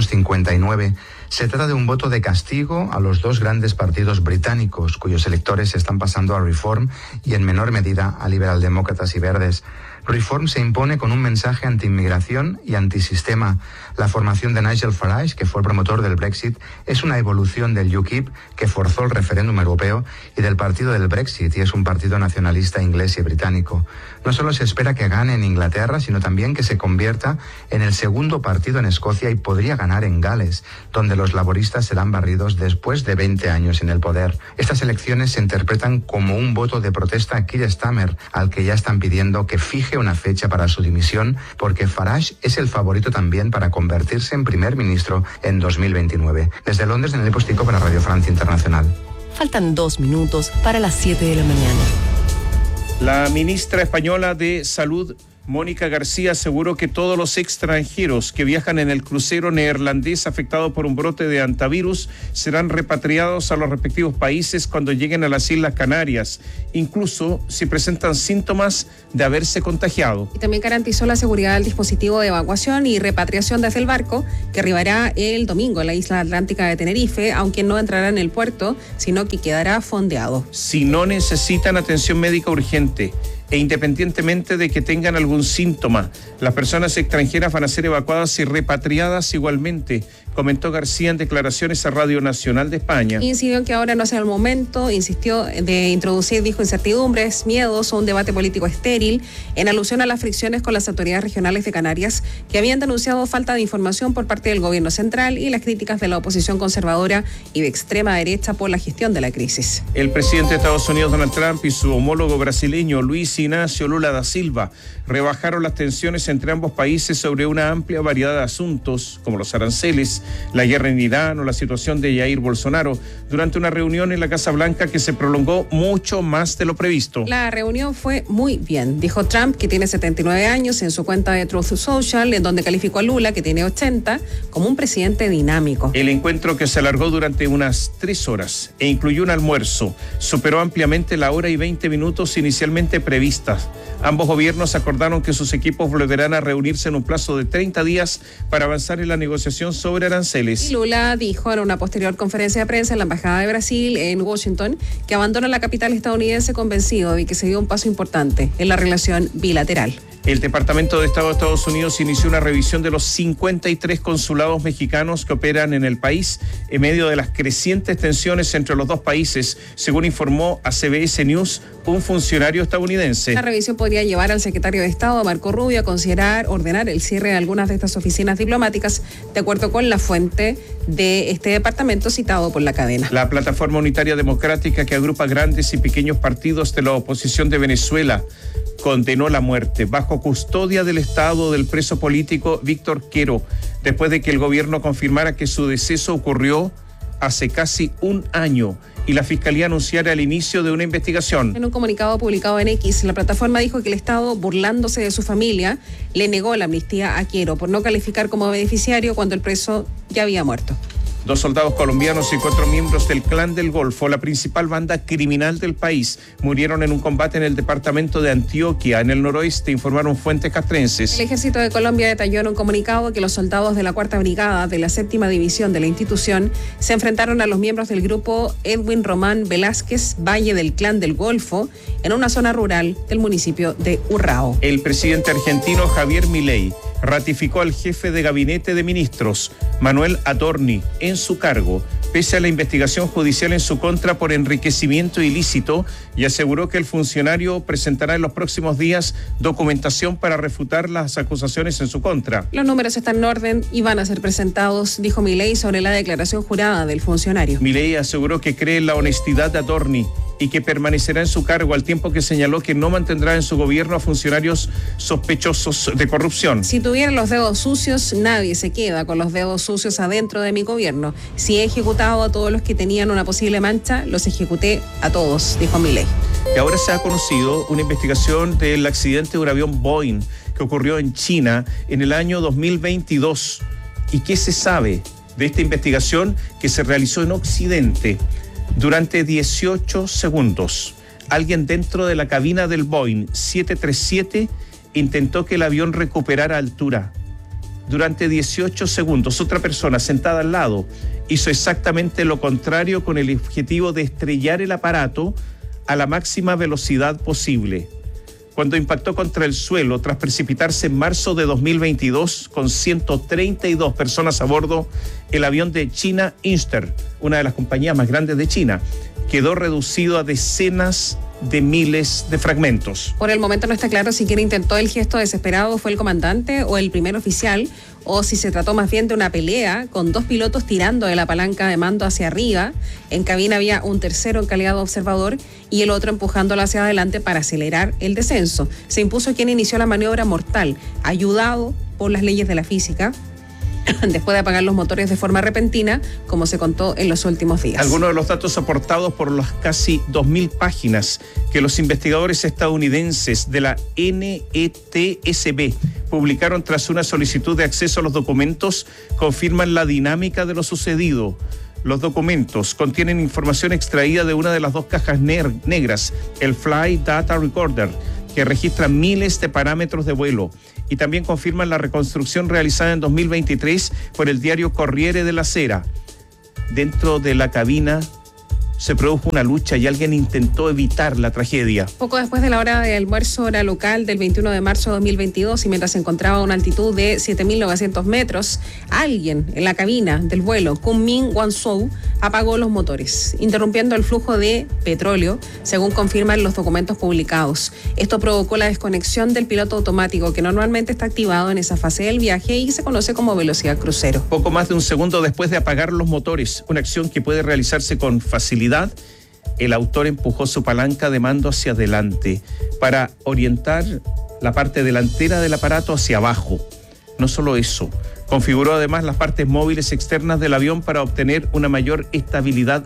259. Se trata de un voto de castigo a los dos grandes partidos británicos, cuyos electores están pasando a Reform y en menor medida a liberaldemócratas y verdes. Reform se impone con un mensaje anti-inmigración y antisistema. La formación de Nigel Farage, que fue el promotor del Brexit, es una evolución del UKIP, que forzó el referéndum europeo, y del partido del Brexit, y es un partido nacionalista inglés y británico. No solo se espera que gane en Inglaterra, sino también que se convierta en el segundo partido en Escocia y podría ganar en Gales, donde los laboristas serán barridos después de 20 años en el poder. Estas elecciones se interpretan como un voto de protesta a Keir Starmer, al que ya están pidiendo que fije una fecha para su dimisión, porque Farage es el favorito también para convertirse en primer ministro en 2029. Desde Londres, Nelly Postico para Radio Francia Internacional. Faltan 2 minutos para las 7 de la mañana. La ministra española de Salud, Mónica García, aseguró que todos los extranjeros que viajan en el crucero neerlandés afectado por un brote de hantavirus serán repatriados a los respectivos países cuando lleguen a las Islas Canarias, incluso si presentan síntomas de haberse contagiado. Y también garantizó la seguridad del dispositivo de evacuación y repatriación desde el barco, que arribará el domingo a la isla atlántica de Tenerife, aunque no entrará en el puerto, sino que quedará fondeado. Si no necesitan atención médica urgente e independientemente de que tengan algún síntoma, las personas extranjeras van a ser evacuadas y repatriadas igualmente, comentó García en declaraciones a Radio Nacional de España. Incidió en que ahora no sea el momento, insistió, de introducir, dijo, incertidumbres, miedos o un debate político estéril, en alusión a las fricciones con las autoridades regionales de Canarias, que habían denunciado falta de información por parte del gobierno central y las críticas de la oposición conservadora y de extrema derecha por la gestión de la crisis. El presidente de Estados Unidos, Donald Trump, y su homólogo brasileño, Luis Ignacio Lula da Silva, rebajaron las tensiones entre ambos países sobre una amplia variedad de asuntos, como los aranceles, la guerra en Irán o la situación de Jair Bolsonaro, durante una reunión en la Casa Blanca que se prolongó mucho más de lo previsto. La reunión fue muy bien, dijo Trump, que tiene 79 años, en su cuenta de Truth Social, en donde calificó a Lula, que tiene 80, como un presidente dinámico. El encuentro, que se alargó durante unas 3 horas e incluyó un almuerzo, superó ampliamente la hora y 20 minutos inicialmente previstas. Ambos gobiernos acordaron que sus equipos volverán a reunirse en un plazo de 30 días para avanzar en la negociación sobre aranceles. Y Lula dijo en una posterior conferencia de prensa en la Embajada de Brasil en Washington que abandona la capital estadounidense convencido de que se dio un paso importante en la relación bilateral. El Departamento de Estado de Estados Unidos inició una revisión de los 53 consulados mexicanos que operan en el país en medio de las crecientes tensiones entre los dos países, según informó a CBS News un funcionario estadounidense. La revisión podría llevar al secretario de Estado, Marco Rubio, a ordenar el cierre de algunas de estas oficinas diplomáticas, de acuerdo con la fuente de este departamento citado por la cadena. La Plataforma Unitaria Democrática, que agrupa grandes y pequeños partidos de la oposición de Venezuela, condenó la muerte bajo custodia del Estado del preso político Víctor Quero, después de que el gobierno confirmara que su deceso ocurrió hace casi un año y la Fiscalía anunciara el inicio de una investigación. En un comunicado publicado en X, la plataforma dijo que el Estado, burlándose de su familia, le negó la amnistía a Quero por no calificar como beneficiario cuando el preso ya había muerto. 2 soldados colombianos y 4 miembros del Clan del Golfo, la principal banda criminal del país, murieron en un combate en el departamento de Antioquia, en el noroeste, informaron fuentes castrenses. El Ejército de Colombia detalló en un comunicado que los soldados de la 4ª Brigada de la 7ª División de la institución se enfrentaron a los miembros del grupo Edwin Román Velázquez, Valle del Clan del Golfo, en una zona rural del municipio de Urrao. El presidente argentino Javier Milei ratificó al jefe de gabinete de ministros, Manuel Adorni, en su cargo, pese a la investigación judicial en su contra por enriquecimiento ilícito, y aseguró que el funcionario presentará en los próximos días documentación para refutar las acusaciones en su contra. Los números están en orden y van a ser presentados, dijo Milei sobre la declaración jurada del funcionario. Milei aseguró que cree en la honestidad de Adorni y que permanecerá en su cargo, al tiempo que señaló que no mantendrá en su gobierno a funcionarios sospechosos de corrupción. Si tuvieran los dedos sucios, nadie se queda con los dedos sucios adentro de mi gobierno. Si he ejecutado a todos los que tenían una posible mancha, los ejecuté a todos, dijo Milei. Y ahora se ha conocido una investigación del accidente de un avión Boeing que ocurrió en China en el año 2022. ¿Y qué se sabe de esta investigación que se realizó en Occidente? Durante 18 segundos, alguien dentro de la cabina del Boeing 737 intentó que el avión recuperara altura. Durante 18 segundos, otra persona sentada al lado hizo exactamente lo contrario con el objetivo de estrellar el aparato a la máxima velocidad posible. cuando impactó contra el suelo tras precipitarse en marzo de 2022 con 132 personas a bordo. El avión de China Eastern, una de las compañías más grandes de China, quedó reducido a decenas de miles de fragmentos. Por el momento no está claro si quien intentó el gesto desesperado fue el comandante o el primer oficial, o si se trató más bien de una pelea con dos pilotos tirando de la palanca de mando hacia arriba. En cabina había un tercero en calidad de observador y el otro empujándolo hacia adelante para acelerar el descenso. Se impuso quien inició la maniobra mortal, ayudado por las leyes de la física, después de apagar los motores de forma repentina, como se contó en los últimos días. Algunos de los datos aportados por las casi 2.000 páginas que los investigadores estadounidenses de la NETSB publicaron tras una solicitud de acceso a los documentos confirman la dinámica de lo sucedido. Los documentos contienen información extraída de una de las dos cajas negras, el Flight Data Recorder, que registra miles de parámetros de vuelo, y también confirman la reconstrucción realizada en 2023 por el diario Corriere della Sera. Dentro de la cabina se produjo una lucha y alguien intentó evitar la tragedia. Poco después de la hora de almuerzo, hora local del 21 de marzo de 2022, y mientras se encontraba a una altitud de 7.900 metros, alguien en la cabina del vuelo Kunming Guangzhou apagó los motores, interrumpiendo el flujo de petróleo, según confirman los documentos publicados. Esto provocó la desconexión del piloto automático, que normalmente está activado en esa fase del viaje y se conoce como velocidad crucero. Poco más de un segundo después de apagar los motores, una acción que puede realizarse con facilidad, el autor empujó su palanca de mando hacia adelante para orientar la parte delantera del aparato hacia abajo. No solo eso, configuró además las partes móviles externas del avión para obtener una mayor estabilidad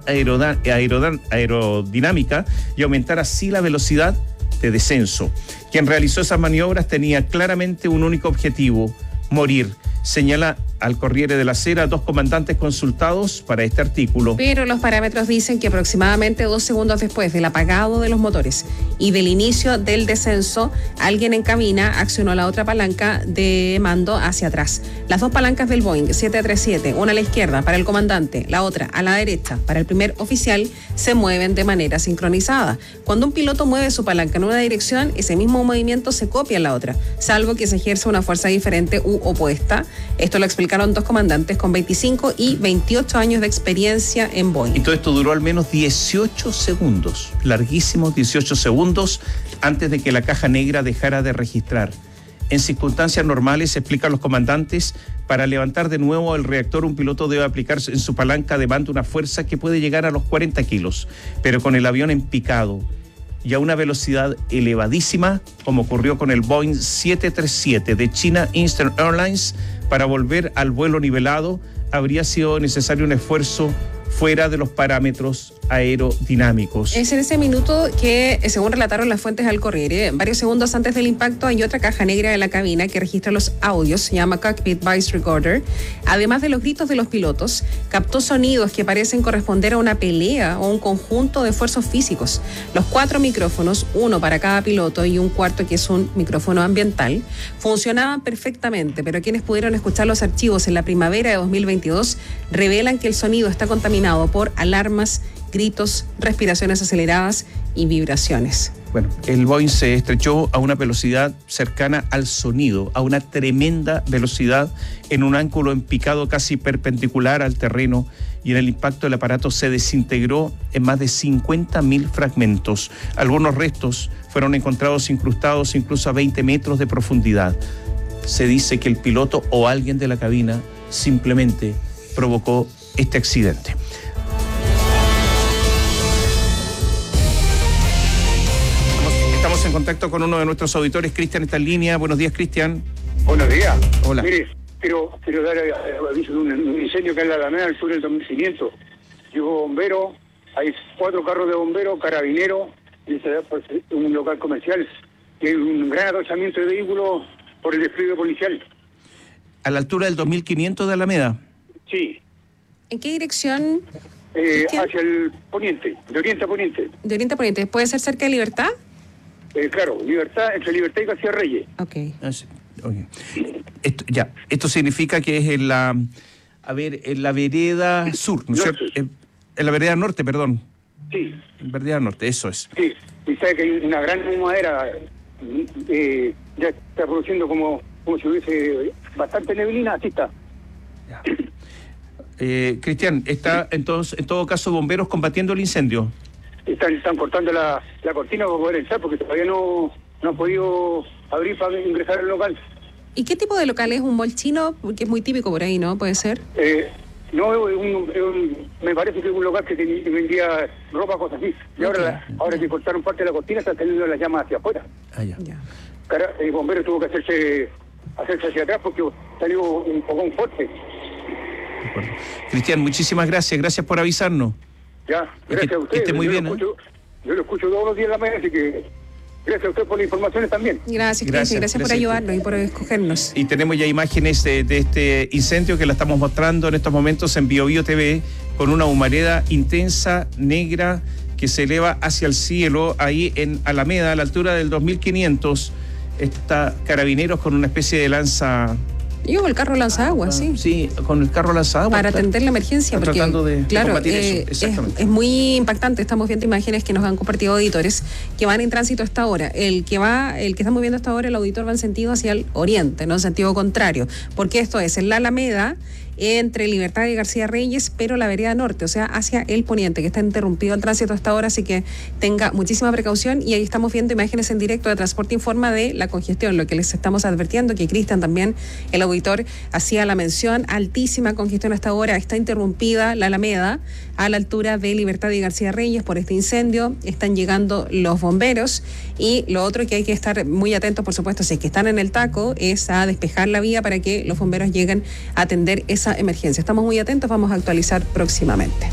aerodinámica y aumentar así la velocidad de descenso. Quien realizó esas maniobras tenía claramente un único objetivo: morir. Señala al Corriere della Sera dos comandantes consultados para este artículo. Pero los parámetros dicen que aproximadamente 2 segundos después del apagado de los motores y del inicio del descenso, alguien en cabina accionó la otra palanca de mando hacia atrás. Las dos palancas del Boeing 737, una a la izquierda para el comandante, la otra a la derecha para el primer oficial, se mueven de manera sincronizada. Cuando un piloto mueve su palanca en una dirección, ese mismo movimiento se copia en la otra, salvo que se ejerza una fuerza diferente u opuesta. Esto lo explicaron dos comandantes con 25 y 28 años de experiencia en Boeing. Y todo esto duró al menos 18 segundos, larguísimos 18 segundos, antes de que la caja negra dejara de registrar. En circunstancias normales, explican los comandantes, para levantar de nuevo el reactor, un piloto debe aplicar en su palanca de mando una fuerza que puede llegar a los 40 kilos, pero con el avión en picado y a una velocidad elevadísima, como ocurrió con el Boeing 737 de China Eastern Airlines, para volver al vuelo nivelado habría sido necesario un esfuerzo fuera de los parámetros aerodinámicos. Es en ese minuto que, según relataron las fuentes al Corriere, varios segundos antes del impacto hay otra caja negra de la cabina que registra los audios, se llama Cockpit Voice Recorder. Además de los gritos de los pilotos, captó sonidos que parecen corresponder a una pelea o un conjunto de esfuerzos físicos. Los 4 micrófonos, uno para cada piloto y un cuarto que es un micrófono ambiental, funcionaban perfectamente, pero quienes pudieron escuchar los archivos en la primavera de 2022 revelan que el sonido está contaminado por alarmas, gritos, respiraciones aceleradas y vibraciones. Bueno, el Boeing se estrechó a una velocidad cercana al sonido, a una tremenda velocidad, en un ángulo en picado casi perpendicular al terreno, y en el impacto el aparato se desintegró en más de 50.000 fragmentos. Algunos restos fueron encontrados incrustados incluso a 20 metros de profundidad. Se dice que el piloto o alguien de la cabina simplemente provocó este accidente. Estamos en contacto con uno de nuestros auditores. Cristian está en línea. Buenos días, Cristian. Buenos días. Hola. Mire, quiero dar aviso de un incendio que hay en la Alameda al sur del 2500. Llegó bombero, hay 4 carros de bomberos, carabineros, y un local comercial. Y hay un gran atachamiento de vehículos por el despliegue policial. ¿A la altura del 2500 de Alameda? Sí. ¿En qué dirección? Hacia el poniente, de oriente a poniente. De oriente a poniente. ¿Puede ser cerca de Libertad? Claro, entre Libertad y García Reyes. Ok. Okay. Esto significa que es en la vereda sur, ¿no es cierto? En la vereda norte, perdón. Sí. En vereda norte, eso es. Sí, y sabe que hay una gran humadera ya está produciendo como si hubiese bastante neblina, así está. Cristian, ¿está en todo caso bomberos combatiendo el incendio? Están cortando la cortina para poder entrar porque todavía no han podido abrir para ingresar al local. ¿Y qué tipo de local es? ¿Un mall chino? Porque es muy típico por ahí, ¿no? ¿Puede ser? No, me parece que es un local que vendía ropa, cosas así. Y ahora que cortaron parte de la cortina, están teniendo las llamas hacia afuera. Ya. El bombero tuvo que hacerse hacia atrás porque salió un fogón fuerte. Cristian, muchísimas gracias. Gracias por avisarnos. Ya, gracias a ustedes. Que esté muy bien. Yo lo escucho todos los días en la mañana, así que gracias a ustedes por las informaciones también. Gracias por ayudarnos y por escogernos. Y tenemos ya imágenes de este incendio que la estamos mostrando en estos momentos en Biobío TV, con una humareda intensa, negra, que se eleva hacia el cielo, ahí en Alameda, a la altura del 2500. Está Carabineros con una especie de lanza... Yo el carro lanza agua, sí. Sí, con el carro lanza agua. Para atender la emergencia, porque tratando de combatir eso. Exactamente. Es muy impactante. Estamos viendo imágenes que nos han compartido auditores que van en tránsito a esta hora. El que estamos viendo a esta hora, el auditor va en sentido hacia el oriente, no en sentido contrario. Porque esto es en la Alameda, entre Libertad y García Reyes, pero la vereda norte, o sea, hacia el poniente, que está interrumpido el tránsito hasta ahora, así que tenga muchísima precaución. Y ahí estamos viendo imágenes en directo de Transporte Informa de la congestión, lo que les estamos advirtiendo, que Cristian también, el auditor, hacía la mención, altísima congestión hasta ahora, está interrumpida la Alameda a la altura de Libertad y García Reyes por este incendio, están llegando los bomberos, y lo otro que hay que estar muy atentos, por supuesto, si es que están en el taco, es a despejar la vía para que los bomberos lleguen a atender esa emergencia. Estamos muy atentos, vamos a actualizar próximamente.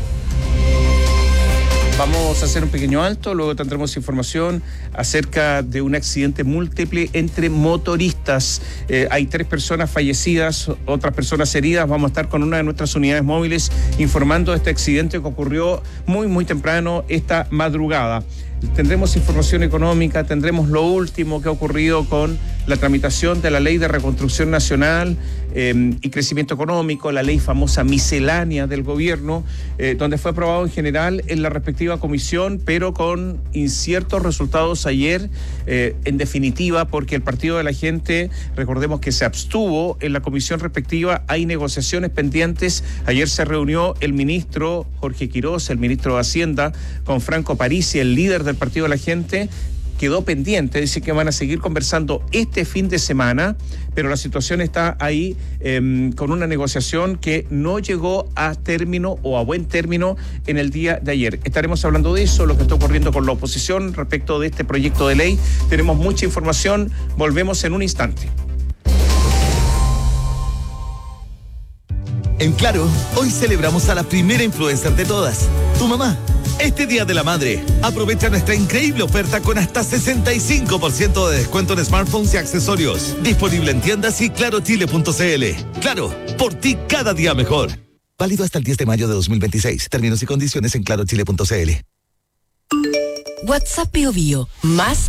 Vamos a hacer un pequeño alto, luego tendremos información acerca de un accidente múltiple entre motoristas. Hay 3 personas fallecidas, otras personas heridas. Vamos a estar con una de nuestras unidades móviles informando de este accidente que ocurrió muy temprano esta madrugada. Tendremos información económica, tendremos lo último que ha ocurrido con la tramitación de la Ley de Reconstrucción Nacional y Crecimiento Económico, la ley famosa miscelánea del gobierno, donde fue aprobado en general en la respectiva comisión, pero con inciertos resultados ayer, en definitiva, porque el Partido de la Gente, recordemos que se abstuvo en la comisión respectiva, hay negociaciones pendientes. Ayer se reunió el ministro Jorge Quiroz, el ministro de Hacienda, con Franco Parisi, el líder del Partido de la Gente. Quedó pendiente, dice que van a seguir conversando este fin de semana, pero la situación está ahí con una negociación que no llegó a término o a buen término en el día de ayer. Estaremos hablando de eso, lo que está ocurriendo con la oposición respecto de este proyecto de ley. Tenemos mucha información, volvemos en un instante. En Claro, hoy celebramos a la primera influencer de todas, tu mamá. Este Día de la Madre, aprovecha nuestra increíble oferta con hasta 65% de descuento en smartphones y accesorios. Disponible en tiendas y clarochile.cl. Claro, por ti cada día mejor. Válido hasta el 10 de mayo de 2026. Términos y condiciones en clarochile.cl. WhatsApp Biobío, más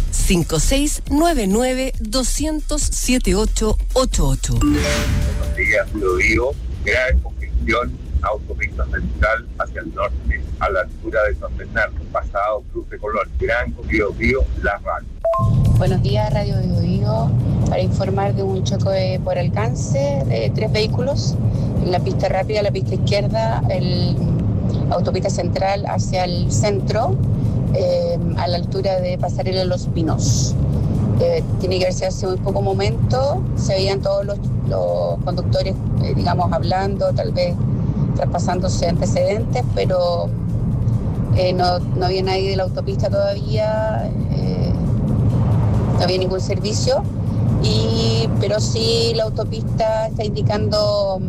5699-200-7888. Buenos días, Biobío. Gran congestión, autopista central hacia el norte, a la altura de San Bernardo, pasado Cruz de Colón. Gran Biobío, La Radio. Buenos días, Radio Biobío, para informar de un choque por alcance de 3 vehículos en la pista rápida, la pista izquierda, el autopista central hacia el centro, a la altura de Pasarela Los Pinos. Tiene que verse hace muy poco momento, se veían todos los conductores, hablando, tal vez traspasándose antecedentes, pero no había nadie de la autopista todavía, no había ningún servicio, pero sí la autopista está indicando,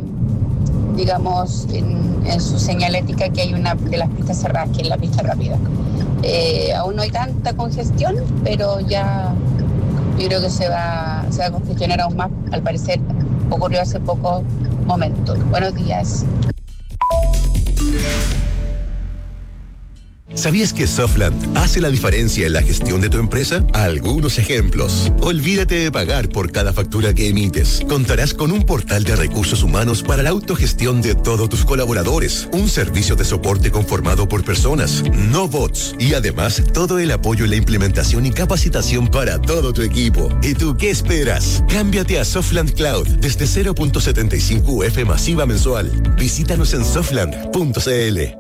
en su señalética que hay una de las pistas cerradas, que es la pista rápida. Aún no hay tanta congestión, pero ya yo creo que se va a congestionar aún más. Al parecer ocurrió hace pocos momentos. Buenos días. ¿Sabías que Softland hace la diferencia en la gestión de tu empresa? Algunos ejemplos. Olvídate de pagar por cada factura que emites. Contarás con un portal de recursos humanos para la autogestión de todos tus colaboradores, un servicio de soporte conformado por personas, no bots, y además todo el apoyo en la implementación y capacitación para todo tu equipo. ¿Y tú qué esperas? Cámbiate a Softland Cloud desde 0.75 UF masiva mensual. Visítanos en softland.cl.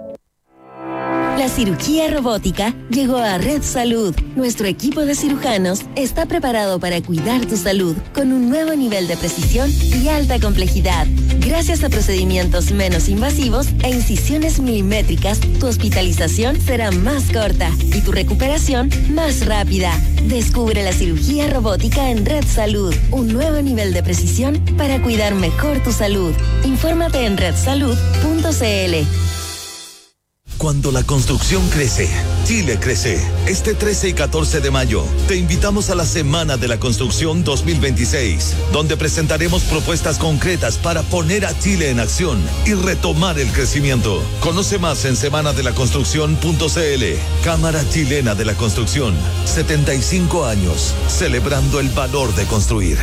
La cirugía robótica llegó a Red Salud. Nuestro equipo de cirujanos está preparado para cuidar tu salud con un nuevo nivel de precisión y alta complejidad. Gracias a procedimientos menos invasivos e incisiones milimétricas, tu hospitalización será más corta y tu recuperación más rápida. Descubre la cirugía robótica en Red Salud, un nuevo nivel de precisión para cuidar mejor tu salud. Infórmate en redsalud.cl. Cuando la construcción crece, Chile crece. Este 13 y 14 de mayo, te invitamos a la Semana de la Construcción 2026, donde presentaremos propuestas concretas para poner a Chile en acción y retomar el crecimiento. Conoce más en semanadelaconstrucción.cl. Cámara Chilena de la Construcción, 75 años, celebrando el valor de construir.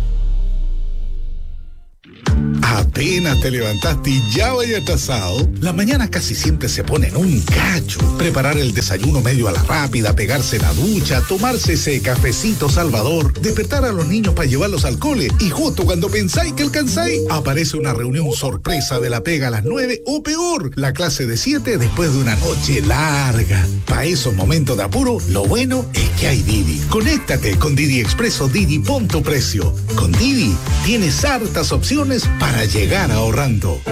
Apenas te levantaste y ya vaya atrasado. La mañana casi siempre se pone en un cacho. Preparar el desayuno medio a la rápida, pegarse la ducha, tomarse ese cafecito salvador, despertar a los niños para llevarlos al cole y justo cuando pensáis que alcanzáis, aparece una reunión sorpresa de la pega a las 9 o peor, la clase de 7 después de una noche larga. Para esos momentos de apuro, lo bueno es que hay Didi. Conéctate con Didi Expreso Didi Punto Precio. Con Didi tienes hartas opciones para llegar ahorrando.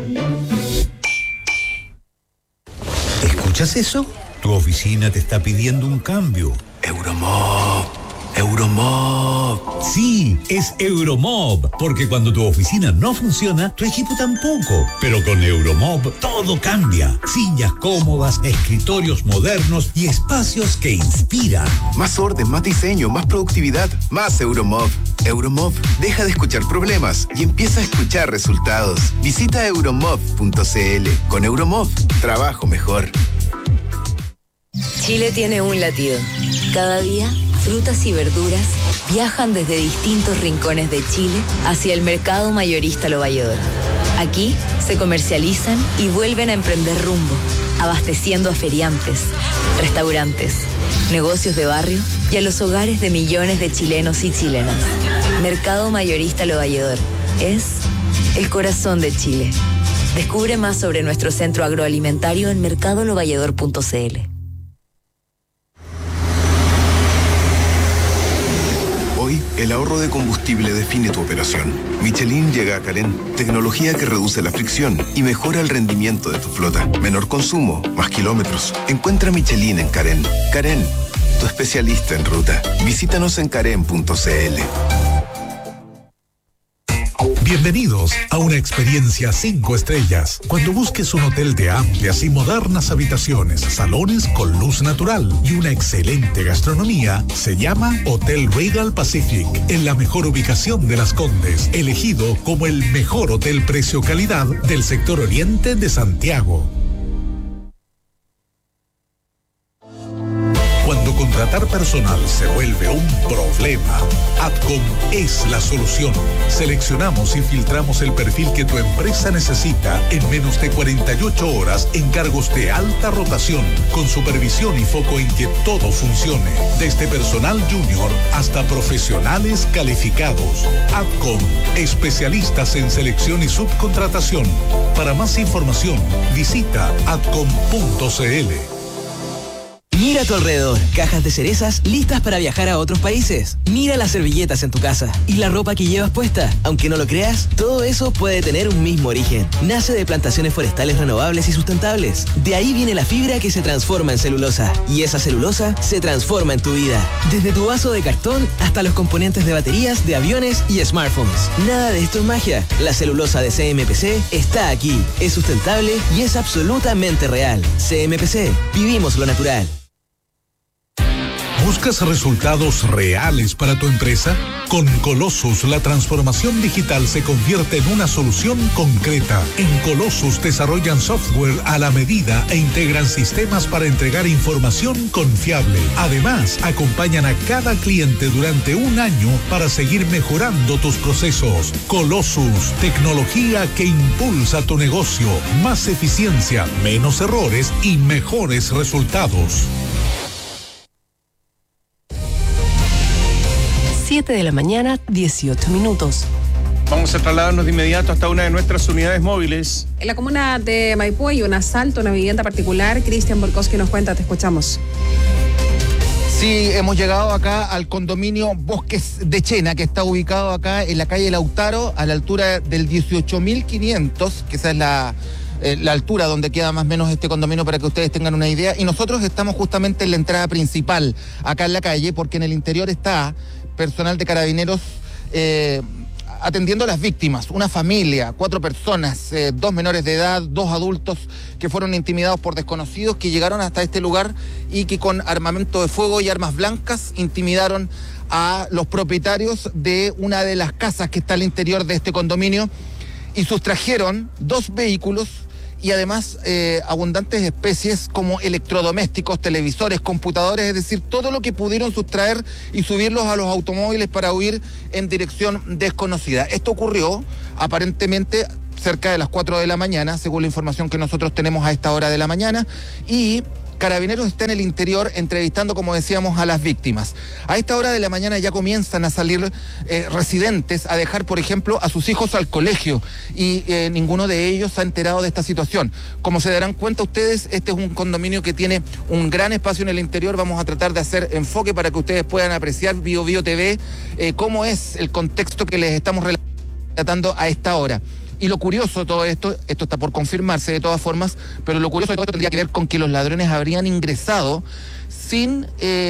¿Escuchas eso? Tu oficina te está pidiendo un cambio. Euromob. Sí, es Euromob, porque cuando tu oficina no funciona, tu equipo tampoco. Pero con Euromob todo cambia. Sillas cómodas, escritorios modernos y espacios que inspiran. Más orden, más diseño, más productividad, más Euromob. Euromob deja de escuchar problemas y empieza a escuchar resultados. Visita euromob.cl. Con Euromob, trabajo mejor. Chile tiene un latido. Cada día, frutas y verduras viajan desde distintos rincones de Chile hacia el mercado mayorista Lo Valledor. Aquí se comercializan y vuelven a emprender rumbo, abasteciendo a feriantes, restaurantes, negocios de barrio y a los hogares de millones de chilenos y chilenas. Mercado Mayorista Lo Valledor es el corazón de Chile. Descubre más sobre nuestro centro agroalimentario en mercadolovalledor.cl. Hoy, el ahorro de combustible define tu operación. Michelin llega a Carén, tecnología que reduce la fricción y mejora el rendimiento de tu flota. Menor consumo, más kilómetros. Encuentra Michelin en Carén. Carén, tu especialista en ruta. Visítanos en carén.cl. Bienvenidos a una experiencia 5 estrellas. Cuando busques un hotel de amplias y modernas habitaciones, salones con luz natural y una excelente gastronomía, se llama Hotel Regal Pacific, en la mejor ubicación de Las Condes, elegido como el mejor hotel precio-calidad del sector oriente de Santiago. Cuando contratar personal se vuelve un problema, Adcom es la solución. Seleccionamos y filtramos el perfil que tu empresa necesita en menos de 48 horas en cargos de alta rotación, con supervisión y foco en que todo funcione, desde personal junior hasta profesionales calificados. Adcom, especialistas en selección y subcontratación. Para más información, visita adcom.cl. Mira a tu alrededor, cajas de cerezas listas para viajar a otros países. Mira las servilletas en tu casa y la ropa que llevas puesta. Aunque no lo creas, todo eso puede tener un mismo origen. Nace de plantaciones forestales renovables y sustentables. De ahí viene la fibra que se transforma en celulosa. Y esa celulosa se transforma en tu vida. Desde tu vaso de cartón hasta los componentes de baterías, de aviones y smartphones. Nada de esto es magia. La celulosa de CMPC está aquí. Es sustentable y es absolutamente real. CMPC, vivimos lo natural. ¿Buscas resultados reales para tu empresa? Con Colossus, la transformación digital se convierte en una solución concreta. En Colossus desarrollan software a la medida e integran sistemas para entregar información confiable. Además, acompañan a cada cliente durante un año para seguir mejorando tus procesos. Colossus, tecnología que impulsa tu negocio. Más eficiencia, menos errores y mejores resultados. 7 de la mañana, 18 minutos. Vamos a trasladarnos de inmediato hasta una de nuestras unidades móviles. En la comuna de Maipú hay un asalto a una vivienda particular. Cristian Borkowski nos cuenta, te escuchamos. Sí, hemos llegado acá al condominio Bosques de Chena, que está ubicado acá en la calle Lautaro, a la altura del 18.500, que esa es la altura donde queda más o menos este condominio, para que ustedes tengan una idea. Y nosotros estamos justamente en la entrada principal, acá en la calle, porque en el interior está personal de Carabineros atendiendo a las víctimas, una familia, 4 personas, 2 menores de edad, 2 adultos que fueron intimidados por desconocidos que llegaron hasta este lugar y que con armamento de fuego y armas blancas intimidaron a los propietarios de una de las casas que está al interior de este condominio y sustrajeron 2 vehículos y además abundantes especies como electrodomésticos, televisores, computadores, es decir, todo lo que pudieron sustraer y subirlos a los automóviles para huir en dirección desconocida. Esto ocurrió aparentemente cerca de las 4 de la mañana, según la información que nosotros tenemos a esta hora de la mañana, y Carabineros está en el interior entrevistando, como decíamos, a las víctimas. A esta hora de la mañana ya comienzan a salir residentes a dejar, por ejemplo, a sus hijos al colegio y ninguno de ellos se ha enterado de esta situación. Como se darán cuenta ustedes, este es un condominio que tiene un gran espacio en el interior. Vamos a tratar de hacer enfoque para que ustedes puedan apreciar Bio Bio TV cómo es el contexto que les estamos relatando a esta hora. Y lo curioso de todo esto está por confirmarse de todas formas, pero lo curioso de todo esto tendría que ver con que los ladrones habrían ingresado sin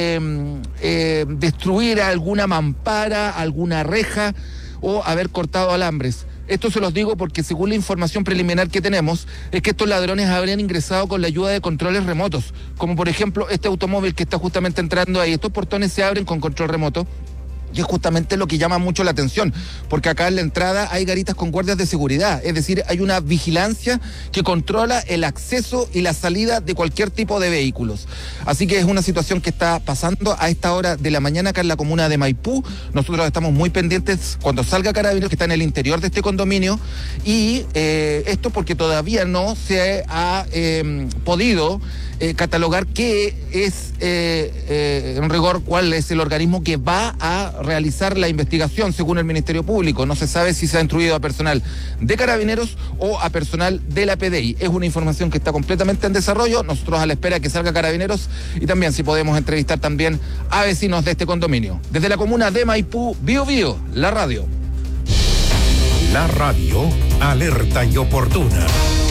destruir alguna mampara, alguna reja o haber cortado alambres. Esto se los digo porque según la información preliminar que tenemos, es que estos ladrones habrían ingresado con la ayuda de controles remotos, como por ejemplo este automóvil que está justamente entrando ahí. Estos portones se abren con control remoto. Y es justamente lo que llama mucho la atención, porque acá en la entrada hay garitas con guardias de seguridad, es decir, hay una vigilancia que controla el acceso y la salida de cualquier tipo de vehículos. Así que es una situación que está pasando a esta hora de la mañana acá en la comuna de Maipú. Nosotros estamos muy pendientes cuando salga Carabineros, que está en el interior de este condominio, y esto porque todavía no se ha podido catalogar qué es, en rigor, cuál es el organismo que va a realizar la investigación según el Ministerio Público. No se sabe si se ha instruido a personal de Carabineros o a personal de la PDI. Es una información que está completamente en desarrollo. Nosotros a la espera de que salga Carabineros y también si podemos entrevistar también a vecinos de este condominio. Desde la comuna de Maipú, Bio Bio, la radio. La radio, alerta y oportuna.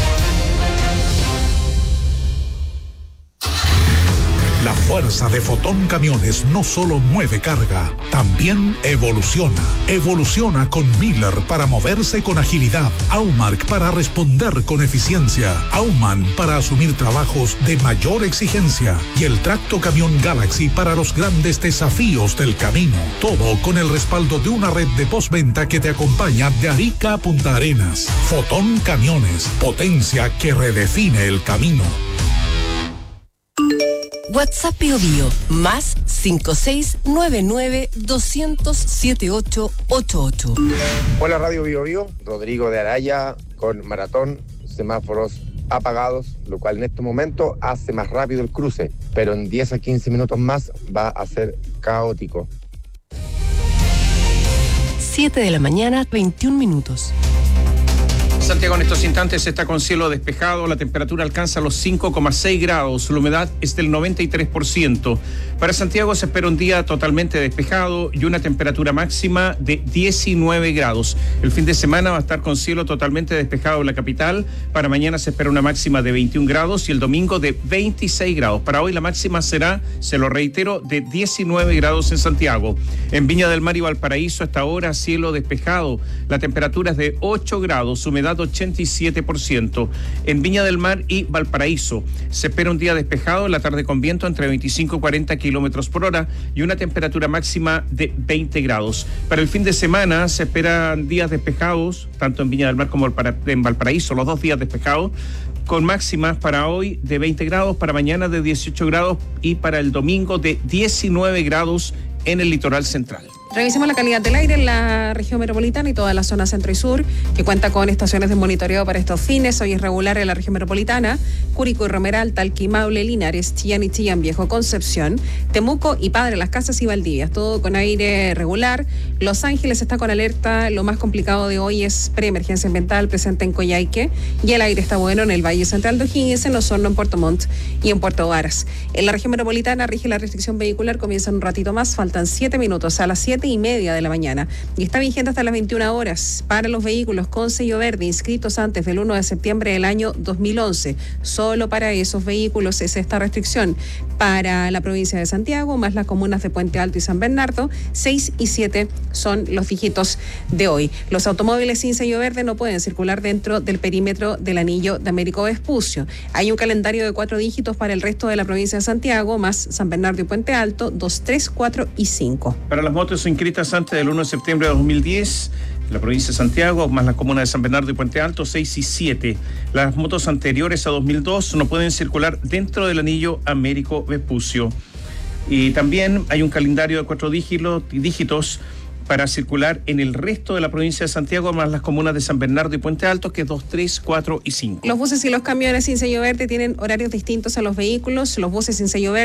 La fuerza de Fotón Camiones no solo mueve carga, también evoluciona. Evoluciona con Miller para moverse con agilidad, Aumark para responder con eficiencia, Aumann para asumir trabajos de mayor exigencia y el Tracto Camión Galaxy para los grandes desafíos del camino. Todo con el respaldo de una red de postventa que te acompaña de Arica a Punta Arenas. Fotón Camiones, potencia que redefine el camino. WhatsApp Bio Bio, más 5699-200-7888. Hola Radio Bio Bio, Rodrigo de Araya con Maratón, semáforos apagados, lo cual en este momento hace más rápido el cruce, pero en 10 a 15 minutos más va a ser caótico. 7 de la mañana, 21 minutos. Santiago en estos instantes está con cielo despejado, la temperatura alcanza los 5,6 grados, la humedad es del 93%. Para Santiago se espera un día totalmente despejado y una temperatura máxima de 19 grados. El fin de semana va a estar con cielo totalmente despejado en la capital. Para mañana se espera una máxima de 21 grados y el domingo de 26 grados. Para hoy la máxima será, se lo reitero, de 19 grados en Santiago. En Viña del Mar y Valparaíso hasta ahora cielo despejado. La temperatura es de 8 grados, humedad humedad 87%. En Viña del Mar y Valparaíso se espera un día despejado, en la tarde con viento entre 25 y 40 kilómetros por hora y una temperatura máxima de 20 grados. Para el fin de semana se esperan días despejados, tanto en Viña del Mar como en Valparaíso, los 2 días despejados, con máximas para hoy de 20 grados, para mañana de 18 grados y para el domingo de 19 grados en el litoral central. Revisemos la calidad del aire en la región metropolitana y toda la zona centro y sur, que cuenta con estaciones de monitoreo para estos fines. Hoy es regular en la región metropolitana: Curicó y Romeral, Talca, Maule, Linares, Chillán y Chillán Viejo, Concepción, Temuco y Padre Las Casas y Valdivia. Todo con aire regular. Los Ángeles está con alerta. Lo más complicado de hoy es preemergencia ambiental presente en Coyhaique, y el aire está bueno en el Valle Central de O'Higgins, en Osorno, en Puerto Montt y en Puerto Varas. En la región metropolitana rige la restricción vehicular. Comienza en un ratito más. Faltan 7 minutos a las 7:30 de la mañana y está vigente hasta las 21 horas para los vehículos con sello verde inscritos antes del 1 de septiembre del año 2011. Solo para esos vehículos es esta restricción. Para la provincia de Santiago, más las comunas de Puente Alto y San Bernardo, 6 y 7 son los dígitos de hoy. Los automóviles sin sello verde no pueden circular dentro del perímetro del anillo de Américo Vespucio. Hay un calendario de 4 dígitos para el resto de la provincia de Santiago, más San Bernardo y Puente Alto, 2, 3, 4 y 5. Para las motos inscritas antes del 1 de septiembre de 2010, la provincia de Santiago, más las comunas de San Bernardo y Puente Alto, 6 y 7. Las motos anteriores a 2002 no pueden circular dentro del anillo Américo Vespucio. Y también hay un calendario de 4 dígitos para circular en el resto de la provincia de Santiago, más las comunas de San Bernardo y Puente Alto, que es 2, 3, 4 y 5. Los buses y los camiones sin sello verde tienen horarios distintos a los vehículos. Los buses sin sello verde